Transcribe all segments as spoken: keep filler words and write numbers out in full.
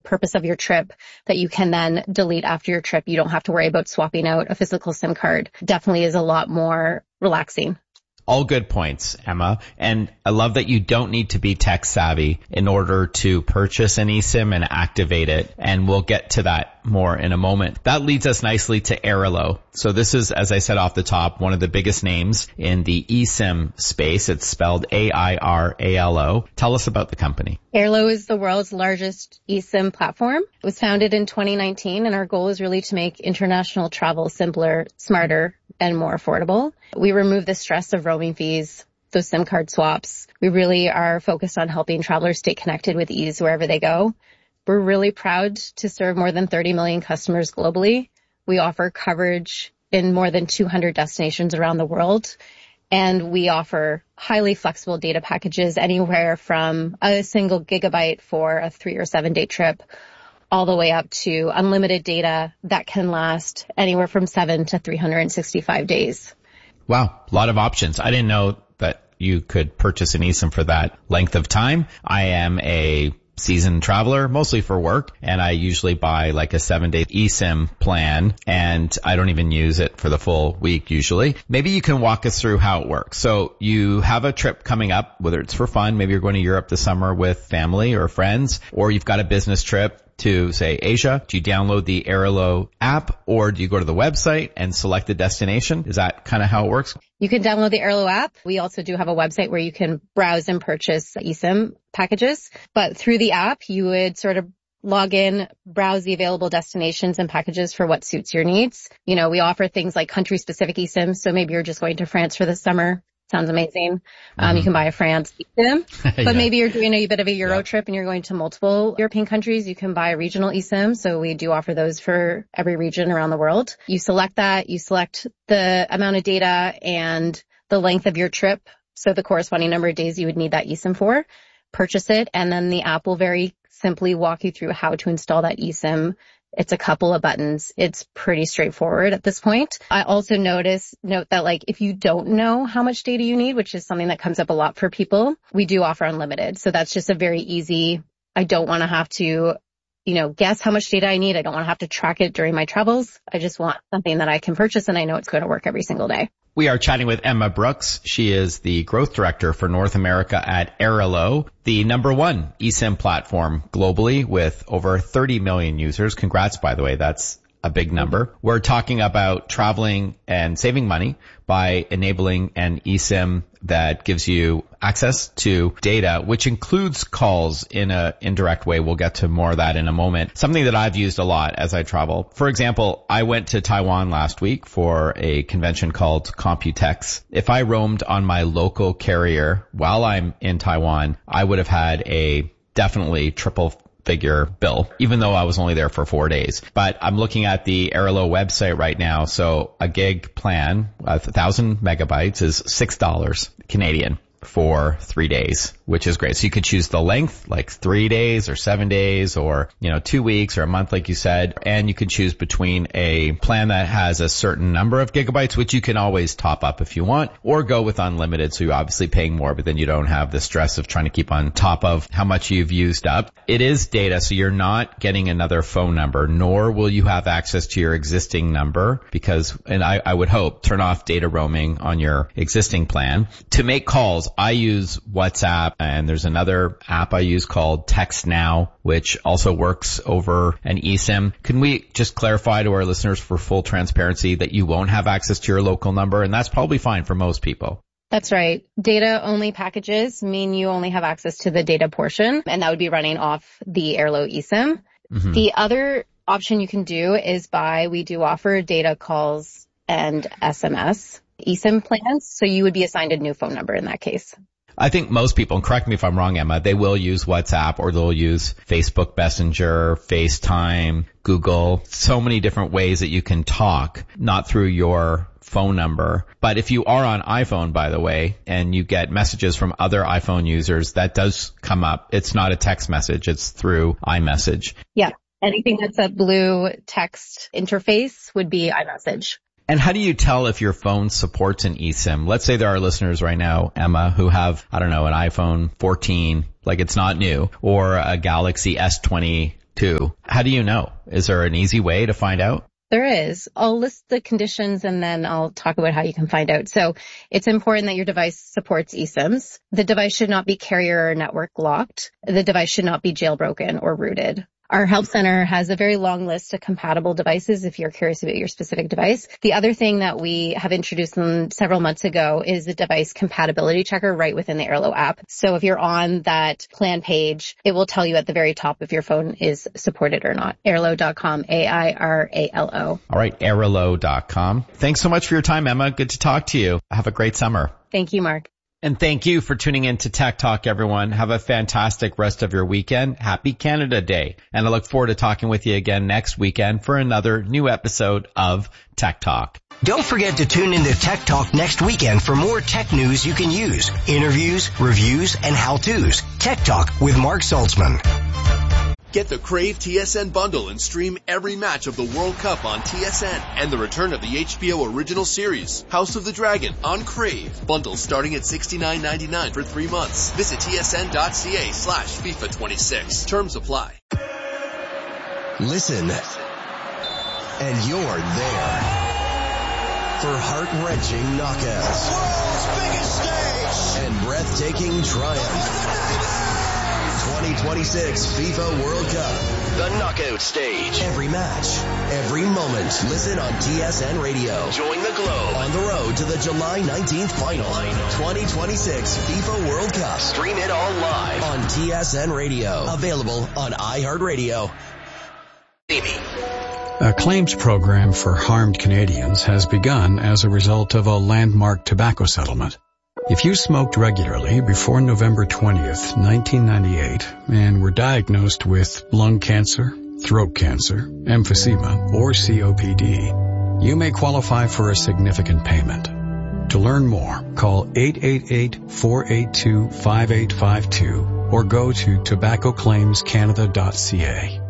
purpose of your trip that you can then delete after your trip. You don't have to worry about swapping out a physical SIM card. Definitely is a lot more relaxing. All good points, Emma. And I love that you don't need to be tech savvy in order to purchase an eSIM and activate it. And we'll get to that more in a moment. That leads us nicely to Airalo. So this is, as I said off the top, one of the biggest names in the eSIM space. It's spelled A I R A L O. Tell us about the company. Airalo is the world's largest eSIM platform. It was founded in twenty nineteen, and our goal is really to make international travel simpler, smarter, and more affordable. We remove the stress of roaming fees, those SIM card swaps. We really are focused on helping travelers stay connected with ease wherever they go. We're really proud to serve more than thirty million customers globally. We offer coverage in more than two hundred destinations around the world. And we offer highly flexible data packages anywhere from a single gigabyte for a three or seven day trip all the way up to unlimited data that can last anywhere from seven to three hundred sixty-five days. Wow. A lot of options. I didn't know that you could purchase an eSIM for that length of time. I am a seasoned traveler, mostly for work, and I usually buy like a seven day eSIM plan, and I don't even use it for the full week usually. Maybe you can walk us through how it works. So you have a trip coming up, whether it's for fun, maybe you're going to Europe this summer with family or friends, or you've got a business trip to, say, Asia. Do you download the Airalo app, or do you go to the website and select the destination? Is that kind of how it works? You can download the Airalo app. We also do have a website where you can browse and purchase eSIM packages. But through the app, you would sort of log in, browse the available destinations and packages for what suits your needs. You know, we offer things like country-specific eSIMs. So maybe you're just going to France for the summer. Sounds amazing. Um, mm-hmm. You can buy a France eSIM, but yeah. Maybe you're doing a bit of a Euro yeah. trip and you're going to multiple European countries. You can buy a regional eSIM. So we do offer those for every region around the world. You select that, you select the amount of data and the length of your trip. So the corresponding number of days you would need that eSIM for, purchase it. And then the app will very simply walk you through how to install that eSIM. It's a couple of buttons. It's pretty straightforward at this point. I also notice, note that like if you don't know how much data you need, which is something that comes up a lot for people, we do offer unlimited. So that's just a very easy, I don't want to have to, you know, guess how much data I need. I don't want to have to track it during my travels. I just want something that I can purchase and I know it's going to work every single day. We are chatting with Emma Brooks. She is the growth director for North America at Airalo, the number one eSIM platform globally with over thirty million users. Congrats, by the way. That's a big number. We're talking about traveling and saving money by enabling an eSIM that gives you access to data, which includes calls in a indirect way. We'll get to more of that in a moment. Something that I've used a lot as I travel. For example, I went to Taiwan last week for a convention called Computex. If I roamed on my local carrier while I'm in Taiwan, I would have had a definitely triple figure bill, even though I was only there for four days. But I'm looking at the Airalo website right now. So a gig plan, a thousand megabytes is six dollars Canadian for three days, which is great. So you could choose the length, like three days or seven days or, you know, two weeks or a month, like you said. And you can choose between a plan that has a certain number of gigabytes, which you can always top up if you want, or go with unlimited. So you're obviously paying more, but then you don't have the stress of trying to keep on top of how much you've used up. It is data. So you're not getting another phone number, nor will you have access to your existing number because, and I, I would hope, turn off data roaming on your existing plan. To make calls, I use WhatsApp, and there's another app I use called Text Now, which also works over an eSIM. Can we just clarify to our listeners for full transparency that you won't have access to your local number? And that's probably fine for most people. That's right. Data-only packages mean you only have access to the data portion, and that would be running off the Airalo eSIM. Mm-hmm. The other option you can do is buy, we do offer data calls and S M S eSIM plans, so you would be assigned a new phone number in that case. I think most people, and correct me if I'm wrong, Emma, they will use WhatsApp or they'll use Facebook Messenger, FaceTime, Google, so many different ways that you can talk, not through your phone number. But if you are on iPhone, by the way, and you get messages from other iPhone users, that does come up. It's not a text message, it's through iMessage. Yeah. Anything that's a blue text interface would be iMessage. And how do you tell if your phone supports an eSIM? Let's say there are listeners right now, Emma, who have, I don't know, an iPhone fourteen, like it's not new, or a Galaxy S twenty too. How do you know? Is there an easy way to find out? There is. I'll list the conditions and then I'll talk about how you can find out. So it's important that your device supports eSIMs. The device should not be carrier or network locked. The device should not be jailbroken or rooted. Our help center has a very long list of compatible devices if you're curious about your specific device. The other thing that we have introduced them several months ago is a device compatibility checker right within the Airalo app. So if you're on that plan page, it will tell you at the very top if your phone is supported or not. Airalo dot com, A I R A L O. All right, Airalo dot com. Thanks so much for your time, Emma. Good to talk to you. Have a great summer. Thank you, Mark. And thank you for tuning in to Tech Talk, everyone. Have a fantastic rest of your weekend. Happy Canada Day. And I look forward to talking with you again next weekend for another new episode of Tech Talk. Don't forget to tune into Tech Talk next weekend for more tech news you can use, interviews, reviews, and how-tos. Tech Talk with Mark Saltzman. Get the Crave T S N bundle and stream every match of the World Cup on T S N and the return of the H B O original series, House of the Dragon, on Crave. Bundles starting at sixty-nine ninety-nine for three months. Visit tsn.ca slash FIFA twenty-six. Terms apply. Listen, and you're there for heart-wrenching knockouts. World's biggest stage! And breathtaking triumph. twenty twenty-six FIFA World Cup. The knockout stage. Every match, every moment. Listen on T S N Radio. Join the globe on the road to the July nineteenth final. twenty twenty-six FIFA World Cup. Stream it all live on T S N Radio. Available on iHeartRadio. A claims program for harmed Canadians has begun as a result of a landmark tobacco settlement. If you smoked regularly before November twentieth, nineteen ninety-eight, and were diagnosed with lung cancer, throat cancer, emphysema, or C O P D, you may qualify for a significant payment. To learn more, call eight eight eight, four eight two, five eight five two or go to tobacco claims canada dot c a.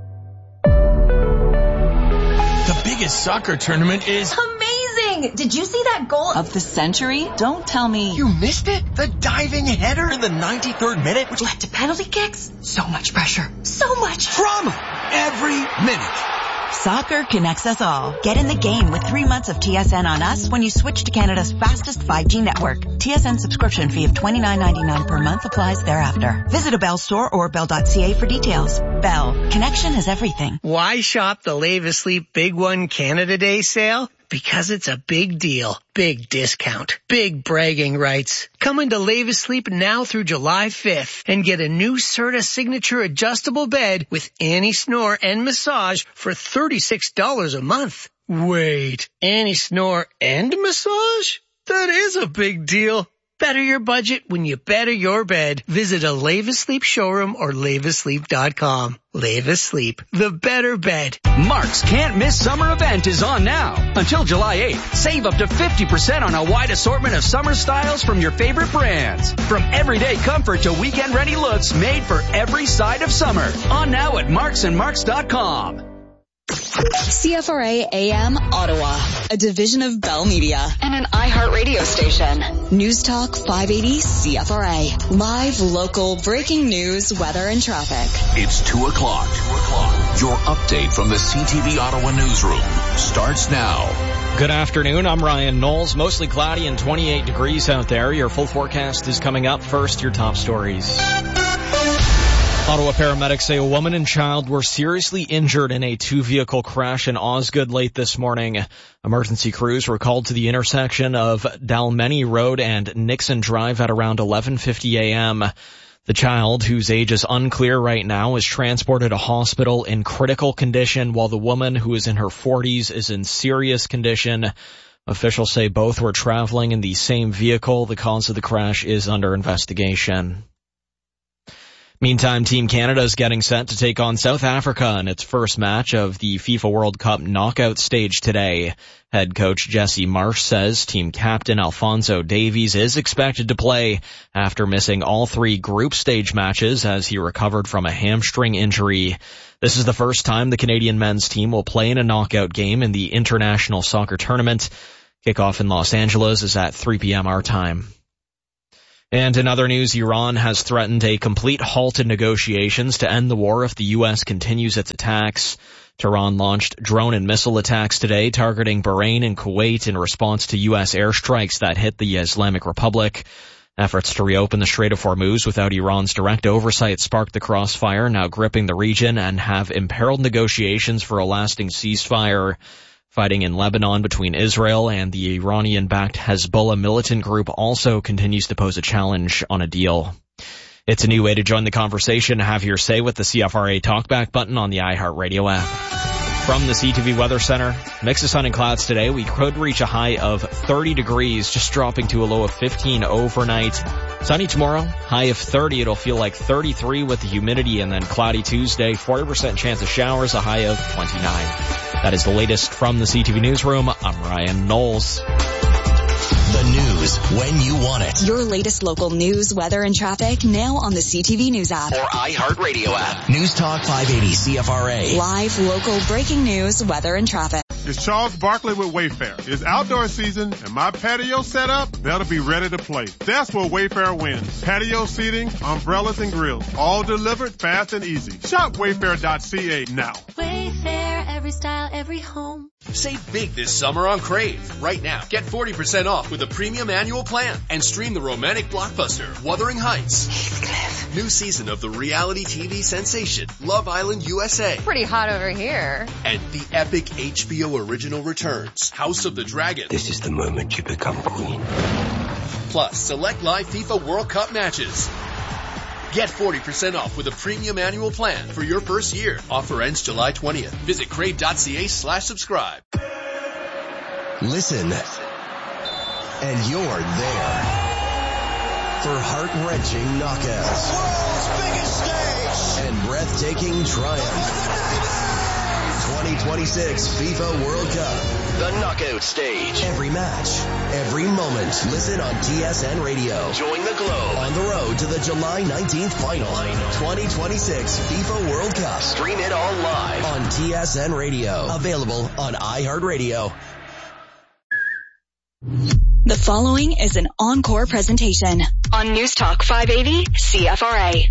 The biggest soccer tournament is amazing! Did you see that goal of the century? Don't tell me you missed it. The diving header in the ninety-third minute, which led to penalty kicks. So much pressure. So much drama every minute. Soccer connects us all. Get in the game with three months of T S N on us when you switch to Canada's fastest five G network. T S N subscription fee of twenty-nine ninety-nine per month applies thereafter. Visit a Bell store or bell dot c a for details. Bell. Connection is everything. Why shop the Lave Asleep Big One Canada Day sale? Because it's a big deal, big discount, big bragging rights. Come into Lave Asleep now through July fifth and get a new Serta Signature adjustable bed with anti-snore and massage for thirty-six dollars a month. Wait, anti-snore and massage? That is a big deal. Better your budget when you better your bed. Visit a Lave Asleep showroom or lave asleep dot com. Lave Asleep, the better bed. Mark's Can't Miss Summer event is on now. Until July eighth, save up to fifty percent on a wide assortment of summer styles from your favorite brands. From everyday comfort to weekend-ready looks made for every side of summer. On now at marks and marks dot com. C F R A A M Ottawa, a division of Bell Media and an iHeartRadio station. News Talk five eighty C F R A. Live, local, breaking news, weather, and traffic. It's two o'clock. two o'clock. Your update from the C T V Ottawa newsroom starts now. Good afternoon. I'm Ryan Knowles. Mostly cloudy and twenty-eight degrees out there. Your full forecast is coming up. First, your top stories. Ottawa paramedics say a woman and child were seriously injured in a two-vehicle crash in Osgood late this morning. Emergency crews were called to the intersection of Dalmeny Road and Nixon Drive at around eleven fifty a.m. The child, whose age is unclear right now, is transported to hospital in critical condition, while the woman, who is in her forties, is in serious condition. Officials say both were traveling in the same vehicle. The cause of the crash is under investigation. Meantime, Team Canada is getting set to take on South Africa in its first match of the FIFA World Cup knockout stage today. Head coach Jesse Marsh says team captain Alphonso Davies is expected to play after missing all three group stage matches as he recovered from a hamstring injury. This is the first time the Canadian men's team will play in a knockout game in the International Soccer Tournament. Kickoff in Los Angeles is at three p.m. our time. And in other news, Iran has threatened a complete halt in negotiations to end the war if the U S continues its attacks. Tehran launched drone and missile attacks today, targeting Bahrain and Kuwait in response to U S airstrikes that hit the Islamic Republic. Efforts to reopen the Strait of Hormuz without Iran's direct oversight sparked the crossfire, now gripping the region, and have imperiled negotiations for a lasting ceasefire. Fighting in Lebanon between Israel and the Iranian-backed Hezbollah militant group also continues to pose a challenge on a deal. It's a new way to join the conversation. Have your say with the C F R A Talkback button on the iHeartRadio app. From the C T V Weather Center, mix of sun and clouds today. We could reach a high of thirty degrees, just dropping to a low of fifteen overnight. Sunny tomorrow, high of thirty. It'll feel like thirty-three with the humidity, and then cloudy Tuesday, forty percent chance of showers, a high of twenty-nine. That is the latest from the C T V Newsroom. I'm Ryan Knowles. The news when you want it. Your latest local news, weather, and traffic now on the C T V News app. Or iHeartRadio app. News Talk five eighty C F R A. Live, local, breaking news, weather, and traffic. It's Charles Barkley with Wayfair. It's outdoor season and my patio set up, that'll be ready to play. That's where Wayfair wins. Patio seating, umbrellas, and grills. All delivered fast and easy. Shop wayfair dot c a now. Wayfair, every style, every home. Save big this summer on Crave. Right now, get forty percent off with a premium annual plan and stream the romantic blockbuster, Wuthering Heights. Heathcliff. New season of the reality T V sensation, Love Island U S A. Pretty hot over here. And the epic H B O original returns, House of the Dragon. This is the moment you become queen. Plus, select live FIFA World Cup matches. Get forty percent off with a premium annual plan for your first year. Offer ends July twentieth. Visit crave dot c a slash subscribe. Listen, and you're there for heart-wrenching knockouts. World's biggest stage. And breathtaking triumph. twenty twenty-six FIFA World Cup. The knockout stage. Every match, every moment. Listen on T S N Radio. Join the globe on the road to the July nineteenth final. twenty twenty-six FIFA World Cup. Stream it all live on T S N Radio. Available on iHeartRadio. The following is an encore presentation on News Talk five eighty C F R A.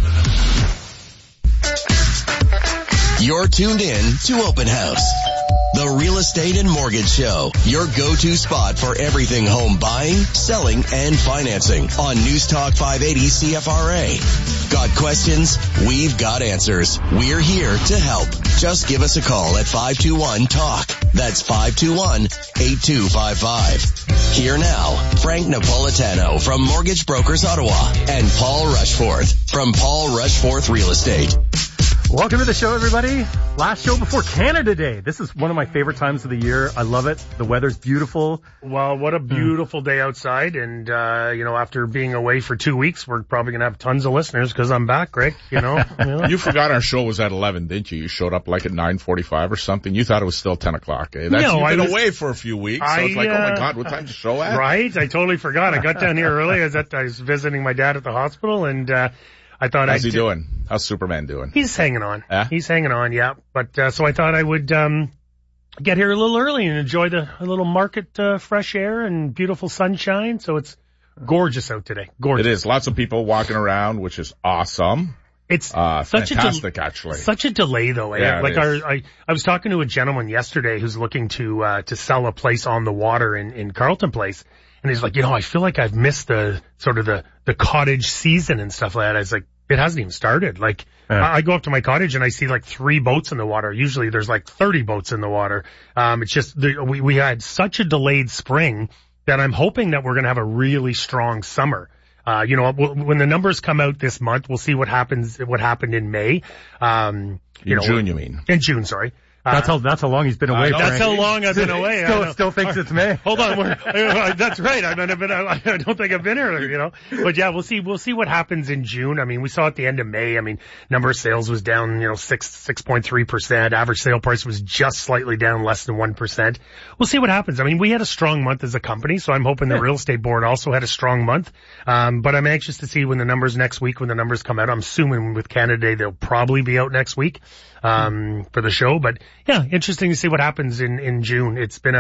You're tuned in to Open House, the real estate and mortgage show, your go-to spot for everything home buying, selling, and financing on News Talk five eighty C F R A. Got questions? We've got answers. We're here to help. Just give us a call at five two one talk. That's five two one, eight two five five. Here now, Frank Napolitano from Mortgage Brokers Ottawa and Paul Rushforth from Paul Rushforth Real Estate. Welcome to the show, everybody. Last show before Canada Day. This is one of my favorite times of the year. I love it. The weather's beautiful. Well, what a beautiful mm. day outside. And, uh, you know, after being away for two weeks, we're probably going to have tons of listeners because I'm back, Rick, you know. you know. You forgot our show was at eleven, didn't you? You showed up like at nine forty-five or something. You thought it was still ten o'clock. Eh? That's, no, you've been I was, away for a few weeks. I, so it's like, uh, oh my God, what time's the show at? Right. I totally forgot. I got down here early. I was, at, I was visiting my dad at the hospital and, uh, I thought How's I'd he d- doing? How's Superman doing? He's hanging on. Yeah? He's hanging on, yeah. But, uh, so I thought I would, um, get here a little early and enjoy the, a little market, uh, fresh air and beautiful sunshine. So it's gorgeous out today. Gorgeous. It is. Lots of people walking around, which is awesome. It's uh, such fantastic, a de- actually. Such a delay, though. Eh? Yeah, like our, I, I was talking to a gentleman yesterday who's looking to, uh, to sell a place on the water in, in Carleton Place. And he's like, you know, I feel like I've missed the, sort of the, the cottage season and stuff like that. I was like, it hasn't even started. Like, yeah. I, I go up to my cottage and I see like three boats in the water. Usually there's like thirty boats in the water. Um, it's just, the, we, we had such a delayed spring that I'm hoping that we're going to have a really strong summer. Uh, you know, when the numbers come out this month, we'll see what happens, what happened in May. Um, you in know, June, you mean? In June, sorry. That's how that's how long he's been away. That's Frank. how long I've been away. Still, still thinks it's May. Hold on, we're, that's right. I don't, been, I don't think I've been here, you know. But yeah, we'll see. We'll see what happens in June. I mean, we saw at the end of May. I mean, number of sales was down, you know, six six point three percent. Average sale price was just slightly down, less than one percent. We'll see what happens. I mean, we had a strong month as a company, so I'm hoping the real estate board also had a strong month. Um, but I'm anxious to see when the numbers next week, when the numbers come out. I'm assuming with Canada Day they'll probably be out next week um for the show. But yeah, interesting to see what happens in in June. It's been a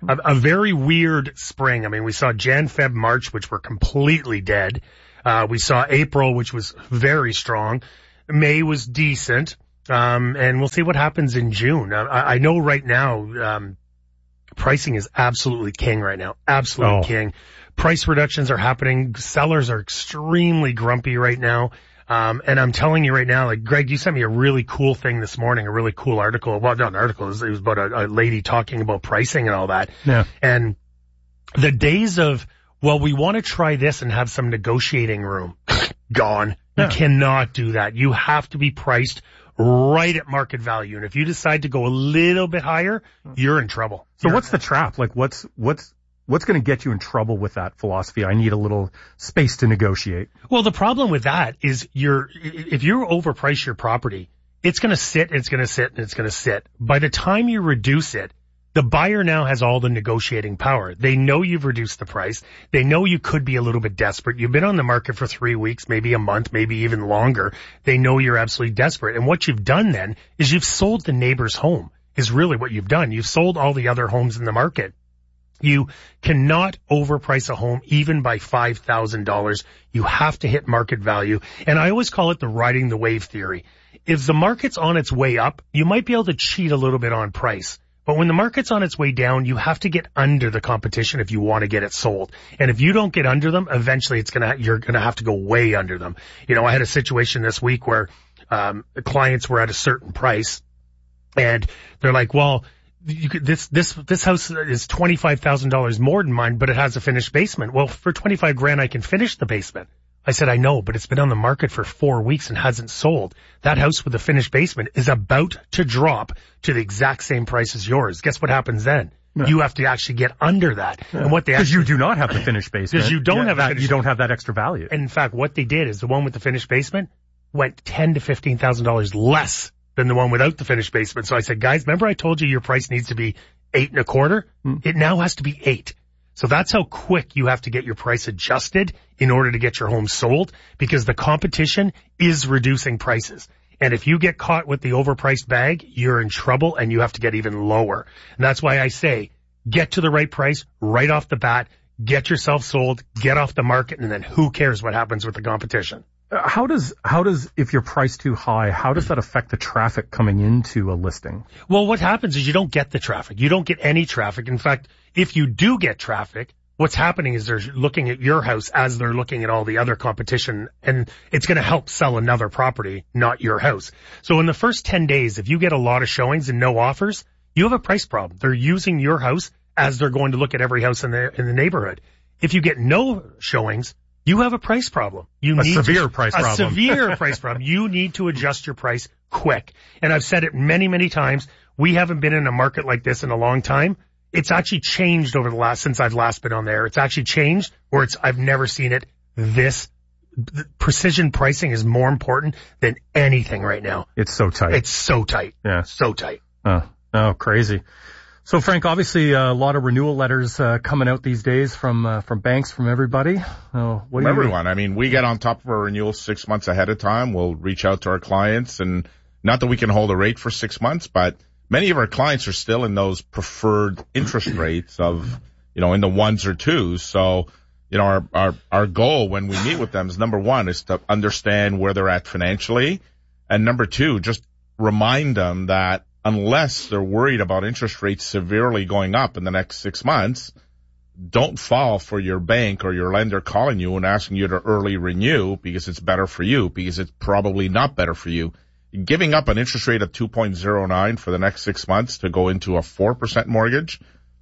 a, a very weird spring. I mean, we saw Jan, Feb, March, which were completely dead. Uh, we saw April, which was very strong. May was decent. Um, and we'll see what happens in June. I, I know right now, um, pricing is absolutely king right now. Absolute Oh. king. Price reductions are happening. Sellers are extremely grumpy right now. Um, and I'm telling you right now, like, Greg, you sent me a really cool thing this morning, a really cool article. Well, not an article. It was, it was about a, a lady talking about pricing and all that. Yeah. And the days of, well, we want to try this and have some negotiating room, gone. You Yeah. cannot do that. You have to be priced right at market value. And if you decide to go a little bit higher, you're in trouble. So You're- what's the trap? Like, what's what's what's going to get you in trouble with that philosophy? I need a little space to negotiate. Well, the problem with that is you're, if you overprice your property, it's going to sit, it's going to sit, and it's going to sit. By the time you reduce it, the buyer now has all the negotiating power. They know you've reduced the price. They know you could be a little bit desperate. You've been on the market for three weeks, maybe a month, maybe even longer. They know you're absolutely desperate. And what you've done then is you've sold the neighbor's home, is really what you've done. You've sold all the other homes in the market. You cannot overprice a home even by five thousand dollars. You have to hit market value. And I always call it the riding the wave theory. If the market's on its way up, you might be able to cheat a little bit on price. But when the market's on its way down, you have to get under the competition if you want to get it sold. And if you don't get under them, eventually it's gonna, you're gonna have to go way under them. You know, I had a situation this week where, um, the clients were at a certain price and they're like, well, you could, this, this, this house is twenty-five thousand dollars more than mine, but it has a finished basement. Well, for twenty-five grand, I can finish the basement. I said, I know, but it's been on the market for four weeks and hasn't sold. That house with the finished basement is about to drop to the exact same price as yours. Guess what happens then? Yeah. You have to actually get under that. Yeah. And what they Because you do not have the finished basement. Because you don't yeah, have that, a finished you don't have that extra value. And in fact, what they did is the one with the finished basement went ten to fifteen thousand dollars less than the one without the finished basement. So I said, guys, remember I told you your price needs to be eight and a quarter? Hmm. It now has to be eight. So that's how quick you have to get your price adjusted in order to get your home sold, because the competition is reducing prices. And if you get caught with the overpriced bag, you're in trouble and you have to get even lower. And that's why I say, get to the right price right off the bat, get yourself sold, get off the market, and then who cares what happens with the competition? Uh, how does, how does, if you're priced too high, how does that affect the traffic coming into a listing? Well, what happens is you don't get the traffic. You don't get any traffic. In fact, if you do get traffic, what's happening is they're looking at your house as they're looking at all the other competition, and it's going to help sell another property, not your house. So in the first ten days, if you get a lot of showings and no offers, you have a price problem. They're using your house as they're going to look at every house in the, in the neighborhood. If you get no showings, you have a price problem. You a need severe to, price a problem. A severe price problem. You need to adjust your price quick. And I've said it many, many times. We haven't been in a market like this in a long time. It's actually changed over the last, since I've last been on there. It's actually changed where it's, I've never seen it this. Precision pricing is more important than anything right now. It's so tight. It's so tight. Yeah. So tight. Oh, oh, crazy. So, Frank, obviously uh, a lot of renewal letters uh, coming out these days from uh, from banks, from everybody. Oh, what from do you everyone. I mean, we get on top of our renewals six months ahead of time. We'll reach out to our clients, and not that we can hold a rate for six months, but many of our clients are still in those preferred interest rates of, you know, in the ones or twos. So, you know, our our our goal when we meet with them is, number one, is to understand where they're at financially, and number two, just remind them that unless they're worried about interest rates severely going up in the next six months, don't fall for your bank or your lender calling you and asking you to early renew because it's better for you, because it's probably not better for you. Giving up an interest rate of two point oh nine for the next six months to go into a four percent mortgage,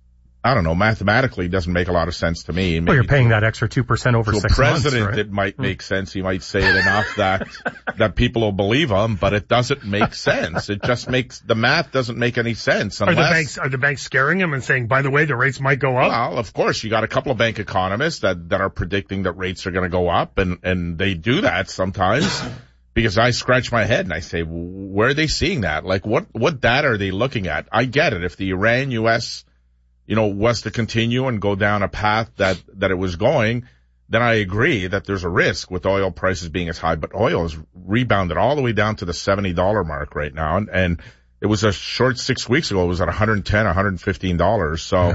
I don't know, mathematically doesn't make a lot of sense to me. Maybe well, you're paying to, that extra two percent over six months. To a president, right? It might make sense. He might say it enough that that people will believe him, but it doesn't make sense. It just makes, the math doesn't make any sense. Unless, are the banks, are the banks scaring him and saying, by the way, the rates might go up? Well, of course, you got a couple of bank economists that, that are predicting that rates are going to go up, and, and they do that sometimes. Because I scratch my head and I say, where are they seeing that? Like, what, what data are they looking at? I get it. If the Iran U S, you know, was to continue and go down a path that, that it was going, then I agree that there's a risk with oil prices being as high. But oil has rebounded all the way down to the seventy dollars mark right now. And, and it was a short six weeks ago. It was at one hundred ten dollars, one hundred fifteen dollars. So, yeah.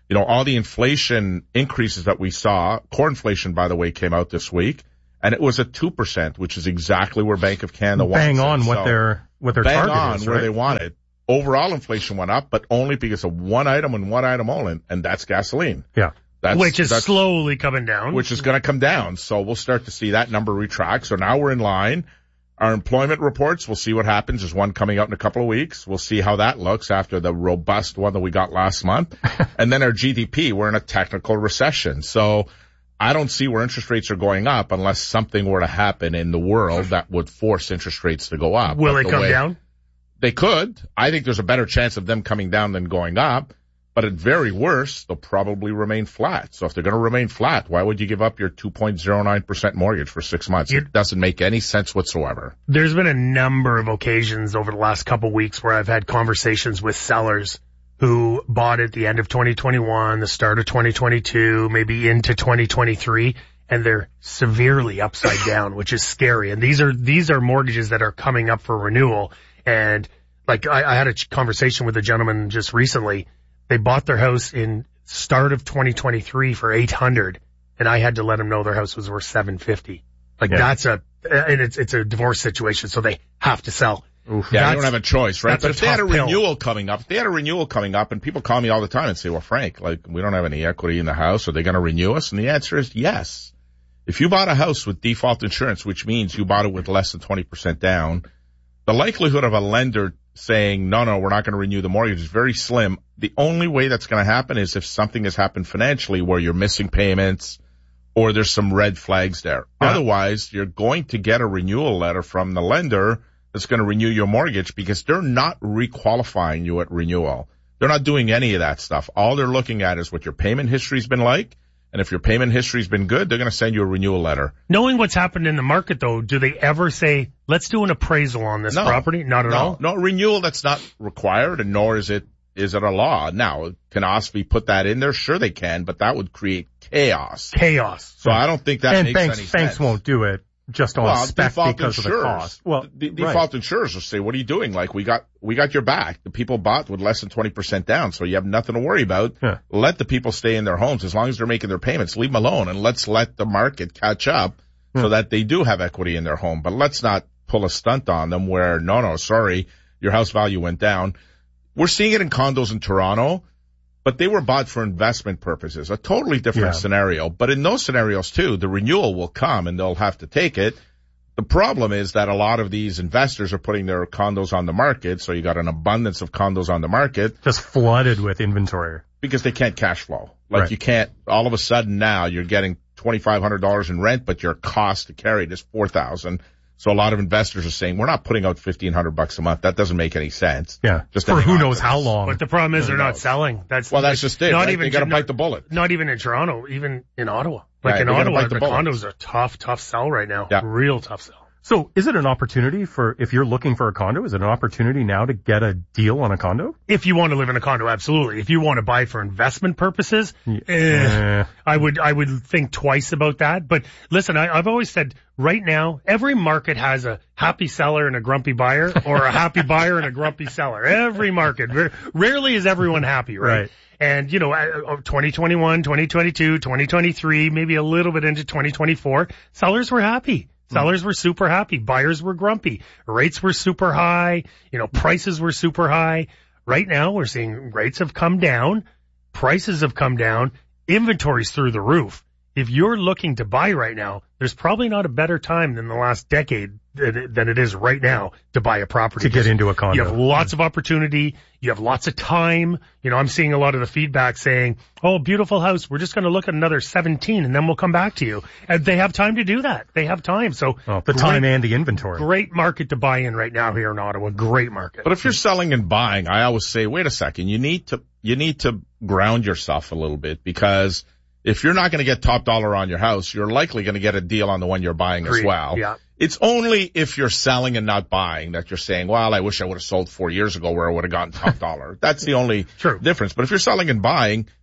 you know, all the inflation increases that we saw, core inflation, by the way, came out this week, and it was at two percent, which is exactly where Bank of Canada wants Bang it. on what So, their, what their bang target on is, where right? they want it. Overall inflation went up, but only because of one item and one item only, and that's gasoline. Yeah. That's, which is that's, slowly coming down. Which is going to come down. So we'll start to see that number retract. So now we're in line. Our employment reports, we'll see what happens. There's one coming out in a couple of weeks. We'll see how that looks after the robust one that we got last month. And then our G D P, we're in a technical recession. So I don't see where interest rates are going up unless something were to happen in the world that would force interest rates to go up. Will But they the come way, down? They could. I think there's a better chance of them coming down than going up. But at very worst, they'll probably remain flat. So if they're going to remain flat, why would you give up your two point zero nine percent mortgage for six months? It doesn't make any sense whatsoever. There's been a number of occasions over the last couple weeks where I've had conversations with sellers who bought at the end of twenty twenty-one, the start of twenty twenty-two, maybe into twenty twenty-three, and they're severely upside down, which is scary. And these are, these are mortgages that are coming up for renewal. And like I, I had a conversation with a gentleman just recently. They bought their house in start of twenty twenty-three for eight hundred, and I had to let them know their house was worth seven fifty. Like yeah. that's a, and it's it's a divorce situation, so they have to sell. Oof. Yeah, they don't have a choice, right? But if they had a pill. renewal coming up, if they had a renewal coming up, and people call me all the time and say, "Well, Frank, like we don't have any equity in the house, are they going to renew us?" And the answer is yes. If you bought a house with default insurance, which means you bought it with less than twenty percent down, the likelihood of a lender saying, no, no, we're not going to renew the mortgage is very slim. The only way that's going to happen is if something has happened financially where you're missing payments or there's some red flags there. Yeah. Otherwise, you're going to get a renewal letter from the lender that's going to renew your mortgage because they're not requalifying you at renewal. They're not doing any of that stuff. All they're looking at is what your payment history's been like. And if your payment history's been good, they're going to send you a renewal letter. Knowing what's happened in the market, though, do they ever say, let's do an appraisal on this no, property? Not at no, all? No, renewal, that's not required, and nor is it is it a law. Now, can OSFI put that in there? Sure they can, but that would create chaos. Chaos. So I don't think that and makes banks, any sense. banks won't do it just on well, spec because insurers, of the cost. Well, the default right. insurers will say, what are you doing? Like, we got, we got your back. The people bought with less than twenty percent down, so you have nothing to worry about. Yeah. Let the people stay in their homes as long as they're making their payments. Leave them alone, and let's let the market catch up yeah. so that they do have equity in their home. But let's not pull a stunt on them where, no, no, sorry, your house value went down. We're seeing it in condos in Toronto, but they were bought for investment purposes, a totally different yeah. scenario. But in those scenarios, too, the renewal will come, and they'll have to take it. The problem is that a lot of these investors are putting their condos on the market, so you got an abundance of condos on the market. Just flooded with inventory. Because they can't cash flow. Like right. you can't, all of a sudden now you're getting twenty-five hundred dollars in rent, but your cost to carry it is four thousand dollars. So a lot of investors are saying, we're not putting out fifteen hundred bucks a month. That doesn't make any sense. Yeah. Just for who knows how long. But the problem is who they're knows? not selling. That's Well, that's just it. Not Right? even, they got to not, bite the bullet. Not even in Toronto, even in Ottawa. Like Right, in they gotta Ottawa, bite the the, bullet. condos are tough, tough sell right now. Yeah. Real tough sell. So is it an opportunity for, if you're looking for a condo, is it an opportunity now to get a deal on a condo? If you want to live in a condo, absolutely. If you want to buy for investment purposes, yeah. eh, I would, I would think twice about that. But listen, I, I've always said right now, every market has a happy seller and a grumpy buyer, or a happy buyer and a grumpy seller. Every market. Rarely is everyone happy, right? Right. And, you know, twenty twenty-one, twenty twenty-two, twenty twenty-three, maybe a little bit into twenty twenty-four, sellers were happy. Sellers were super happy. Buyers were grumpy. Rates were super high. You know, prices were super high. Right now, we're seeing rates have come down. Prices have come down. Inventory's through the roof. If you're looking to buy right now, there's probably not a better time than the last decade than it is right now to buy a property. To get into a condo. You have lots of opportunity. You have lots of time. You know, I'm seeing a lot of the feedback saying, oh, beautiful house. We're just going to look at another seventeen and then we'll come back to you. And they have time to do that. They have time. So well, the great, time and the inventory. Great market to buy in right now here in Ottawa. Great market. But if you're selling and buying, I always say, wait a second. You need to, you need to ground yourself a little bit, because if you're not going to get top dollar on your house, you're likely going to get a deal on the one you're buying Agreed. as well. Yeah. It's only if you're selling and not buying that you're saying, well, I wish I would have sold four years ago where I would have gotten top dollar. That's the only True. difference. But if you're selling and buying,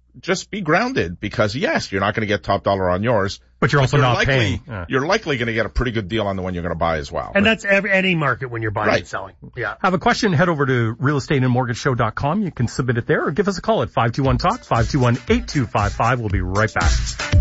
just be grounded because yes, you're not going to get top dollar on yours. But you're also you're not likely, paying. Yeah. You're likely going to get a pretty good deal on the one you're going to buy as well. And right? that's every, any market when you're buying right. and selling. Yeah. Have a question, head over to real estate and mortgage show dot com. You can submit it there or give us a call at five two one talk, five two one, eight two five five. We'll be right back.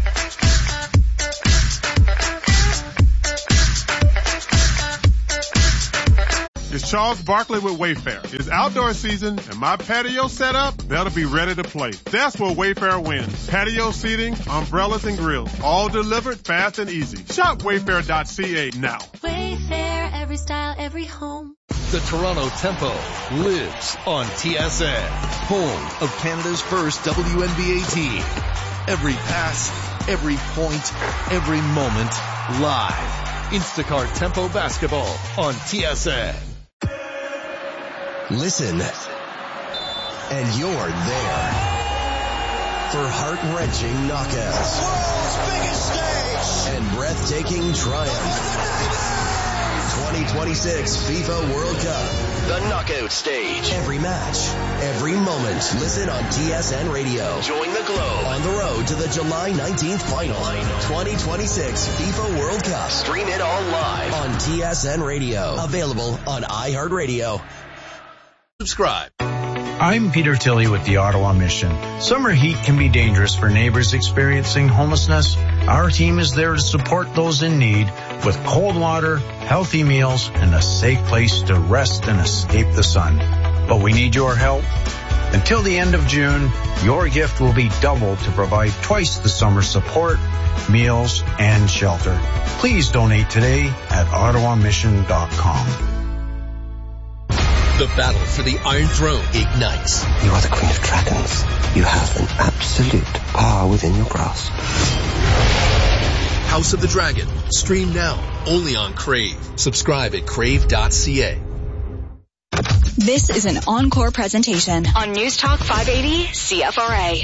It's Charles Barkley with Wayfair. It's outdoor season and my patio set up, that'll be ready to play. That's where Wayfair wins. Patio seating, umbrellas and grills, all delivered fast and easy. Shop wayfair dot c a now. Wayfair, every style, every home. The Toronto Tempo lives on T S N, home of Canada's first W N B A team. Every pass, every point, every moment, live. Instacart Tempo Basketball on T S N. Listen, and you're there for heart-wrenching knockouts. World's biggest stage. And breathtaking triumph. twenty twenty-six FIFA World Cup. The knockout stage. Every match, every moment. Listen on T S N Radio. Join the Globe on the road to the July nineteenth final. twenty twenty-six FIFA World Cup. Stream it all live on T S N Radio. Available on iHeartRadio. Subscribe. I'm Peter Tilley with the Ottawa Mission. Summer heat can be dangerous for neighbors experiencing homelessness. Our team is there to support those in need with cold water, healthy meals, and a safe place to rest and escape the sun. But we need your help. Until the end of June, your gift will be doubled to provide twice the summer support, meals, and shelter. Please donate today at ottawa mission dot com. The battle for the Iron Throne ignites. You are the Queen of Dragons. You have an absolute power within your grasp. House of the Dragon. Stream now. Only on Crave. Subscribe at crave dot c a. This is an encore presentation on News Talk five eighty C F R A.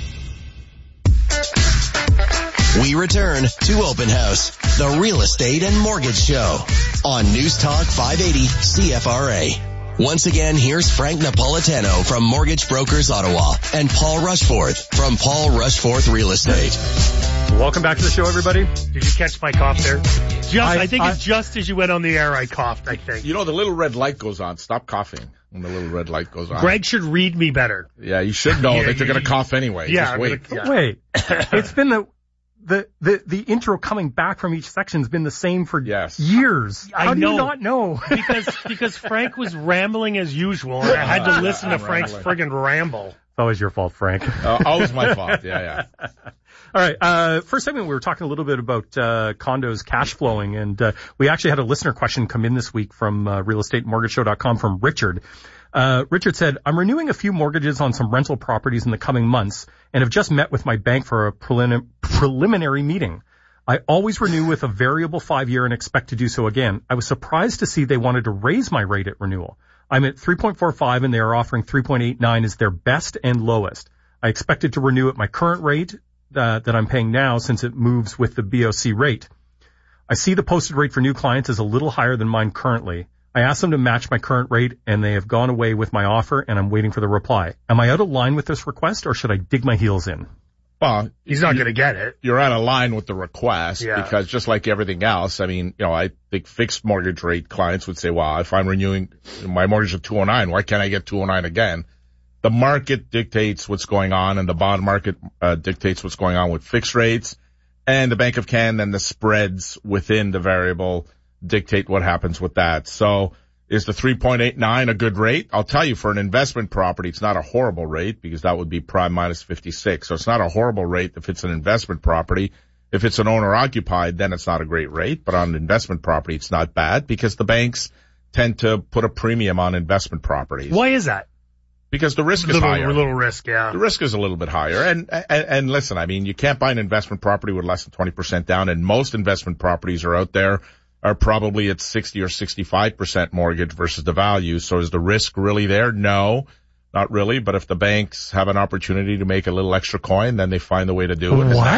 We return to Open House, the real estate and mortgage show on News Talk five eighty C F R A. Once again, here's Frank Napolitano from Mortgage Brokers Ottawa and Paul Rushforth from Paul Rushforth Real Estate. Welcome back to the show, everybody. Did you catch my cough there? Just, I, I think I, it's just as you went on the air, I coughed, I think. You know, the little red light goes on. Stop coughing when the little red light goes on. Greg should read me better. Yeah, you should know yeah, that you're going to cough anyway. Yeah. Just wait. Gonna, yeah. Wait. It's been the... The, the, the intro coming back from each section has been the same for yes. years. How I do know. you not know? because, because Frank was rambling as usual and I had to listen to Frank's friggin' ramble. It's always your fault, Frank. Uh, always my fault. Yeah, yeah. All right. Uh, first segment, we were talking a little bit about, uh, condos cash flowing, and, uh, we actually had a listener question come in this week from, uh, real estate mortgage show dot com from Richard. Uh, Richard said, I'm renewing a few mortgages on some rental properties in the coming months and have just met with my bank for a prelim- preliminary meeting. I always renew with a variable five year and expect to do so again. I was surprised to see they wanted to raise my rate at renewal. I'm at three point four five and they are offering three point eight nine as their best and lowest. I expected to renew at my current rate uh, that I'm paying now since it moves with the B O C rate. I see the posted rate for new clients is a little higher than mine currently. I asked them to match my current rate and they have gone away with my offer and I'm waiting for the reply. Am I out of line with this request or should I dig my heels in? Well, he's not going to get it. You're out of line with the request yeah. because just like everything else, I mean, you know, I think fixed mortgage rate clients would say, well, if I'm renewing my mortgage at two oh nine, why can't I get two oh nine again? The market dictates what's going on and the bond market uh, dictates what's going on with fixed rates, and the Bank of Canada and the spreads within the variable dictate what happens with that. So is the three point eight nine a good rate? I'll tell you, for an investment property, it's not a horrible rate because that would be prime minus fifty-six. So it's not a horrible rate if it's an investment property. If it's an owner occupied, then it's not a great rate. But on an investment property, it's not bad because the banks tend to put a premium on investment properties. Why is that? Because the risk is little, higher. A little risk, yeah. The risk is a little bit higher. And, and, and listen, I mean, you can't buy an investment property with less than twenty percent down, and most investment properties are out there are probably at sixty or sixty-five percent mortgage versus the value. So is the risk really there? No, not really. But if the banks have an opportunity to make a little extra coin, then they find a way to do it. What?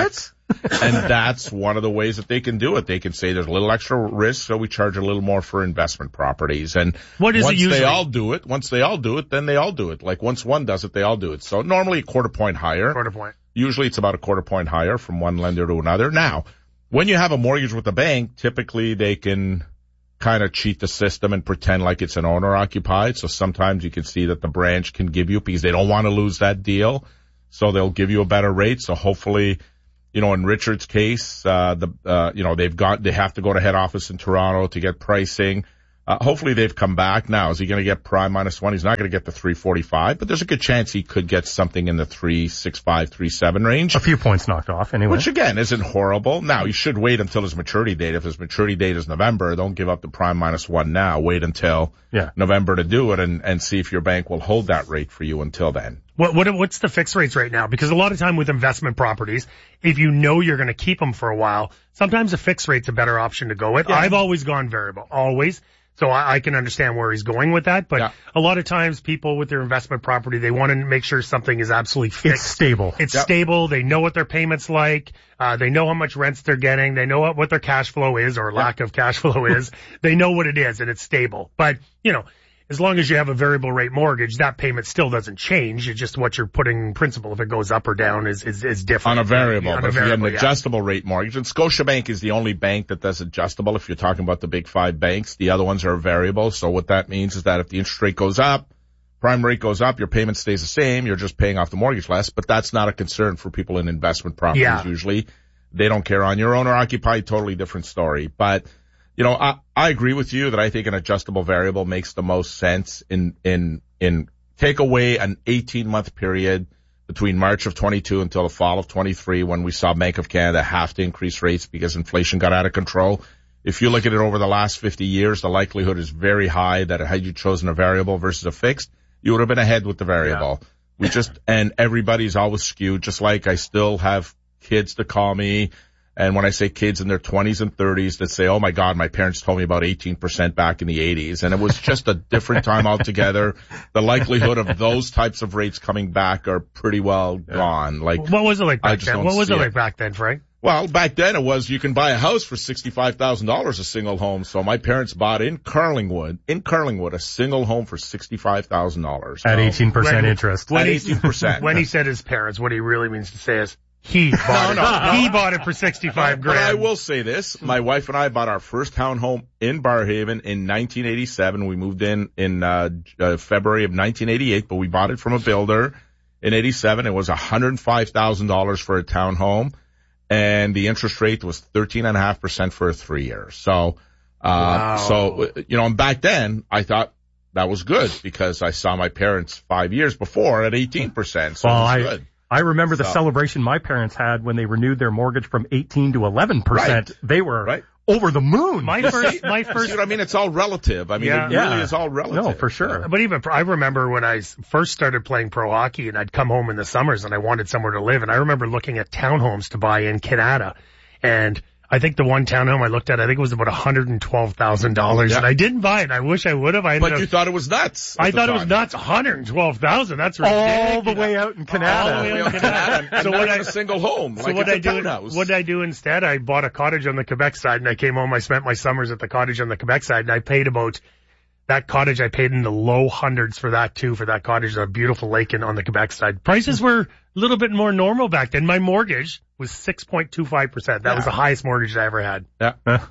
And that's one of the ways that they can do it. They can say there's a little extra risk, so we charge a little more for investment properties. And what is once it usually? they all do it, once they all do it, then they all do it. Like once one does it, they all do it. So normally a quarter point higher. Quarter point. Usually it's about a quarter point higher from one lender to another. Now, when you have a mortgage with a bank, typically they can kind of cheat the system and pretend like it's an owner occupied. So sometimes you can see that the branch can give you, because they don't want to lose that deal, so they'll give you a better rate. So hopefully, you know, in Richard's case, uh, the, uh, you know, they've got, they have to go to head office in Toronto to get pricing. Uh, hopefully they've come back now. Is he going to get prime minus one? He's not going to get the three forty-five, but there's a good chance he could get something in the three sixty-five, three seven range. A few points knocked off anyway. Which again isn't horrible. Now he should wait until his maturity date. If his maturity date is November, don't give up the prime minus one now. Wait until yeah. November to do it and, and see if your bank will hold that rate for you until then. What, what, what's the fixed rates right now? Because a lot of time with investment properties, if you know you're going to keep them for a while, sometimes a fixed rate's a better option to go with. Yeah. I've always gone variable, always. So I, I can understand where he's going with that, but yeah. a lot of times people with their investment property, they want to make sure something is absolutely fixed. It's stable. It's yep. stable. They know what their payment's like. Uh, they know how much rents they're getting. They know what, what their cash flow is or lack yep. of cash flow is. They know what it is and it's stable. But, you know, as long as you have a variable rate mortgage, that payment still doesn't change. It's just what you're putting in principal. If it goes up or down is, is, is different. On a variable. On but a if you have an yeah. adjustable rate mortgage, and Scotiabank is the only bank that does adjustable if you're talking about the big five banks. The other ones are variable. So what that means is that if the interest rate goes up, prime rate goes up, your payment stays the same. You're just paying off the mortgage less, but that's not a concern for people in investment properties yeah. usually. They don't care. On your owner occupied, totally different story. But you know, I, I agree with you that I think an adjustable variable makes the most sense in, in, in take away an eighteen month period between March of twenty-two until the fall of twenty-three when we saw Bank of Canada have to increase rates because inflation got out of control. If you look at it over the last fifty years, the likelihood is very high that had you chosen a variable versus a fixed, you would have been ahead with the variable. Yeah. We just, and everybody's always skewed, just like I still have kids to call me. And when I say kids in their twenties and thirties that say, oh my God, my parents told me about eighteen percent back in the eighties. And it was just a different time altogether. The likelihood of those types of rates coming back are pretty well yeah. gone. Like, what was it like back then? What was it like back then, Frank? Well, back then it was you can buy a house for sixty-five thousand dollars a single home. So my parents bought in Carlingwood, in Carlingwood, a single home for sixty-five thousand dollars. At eighteen percent interest. At eighteen percent. When he said his parents, what he really means to say is, He bought no, it. No, no. He bought it for sixty-five grand. But I will say this. My wife and I bought our first townhome in Barrhaven in nineteen eighty-seven. We moved in in uh, uh February of nineteen eighty-eight, but we bought it from a builder in eighty-seven. It was one hundred five thousand dollars for a townhome, and the interest rate was thirteen point five percent for a three year. So, uh, wow. so, you know, and back then I thought that was good because I saw my parents five years before at eighteen percent. So well, it was I, good. I remember the so. celebration my parents had when they renewed their mortgage from eighteen to eleven percent. Right. They were right. over the moon. My first, my first. See what I mean? It's all relative. I mean, yeah. it yeah. really is all relative. No, for sure. But even, I remember when I first started playing pro hockey and I'd come home in the summers and I wanted somewhere to live. And I remember looking at townhomes to buy in Canada. And I think the one townhome I looked at, I think it was about one hundred twelve thousand dollars. Yeah. And I didn't buy it. I wish I would have. I but up, you thought it was nuts. I thought it was nuts. one hundred twelve thousand dollars. That's ridiculous. All the way out in Canada. All the way out in Canada. And so what what I, I, a single home. So like what I do, townhouse. what did I do instead? I bought a cottage on the Quebec side and I came home. I spent my summers at the cottage on the Quebec side and I paid about, that cottage, I paid in the low hundreds for that too, for that cottage, a beautiful lake in, on the Quebec side. Prices were a little bit more normal back then. My mortgage was six point two five percent. That yeah. was the highest mortgage I ever had. Yeah.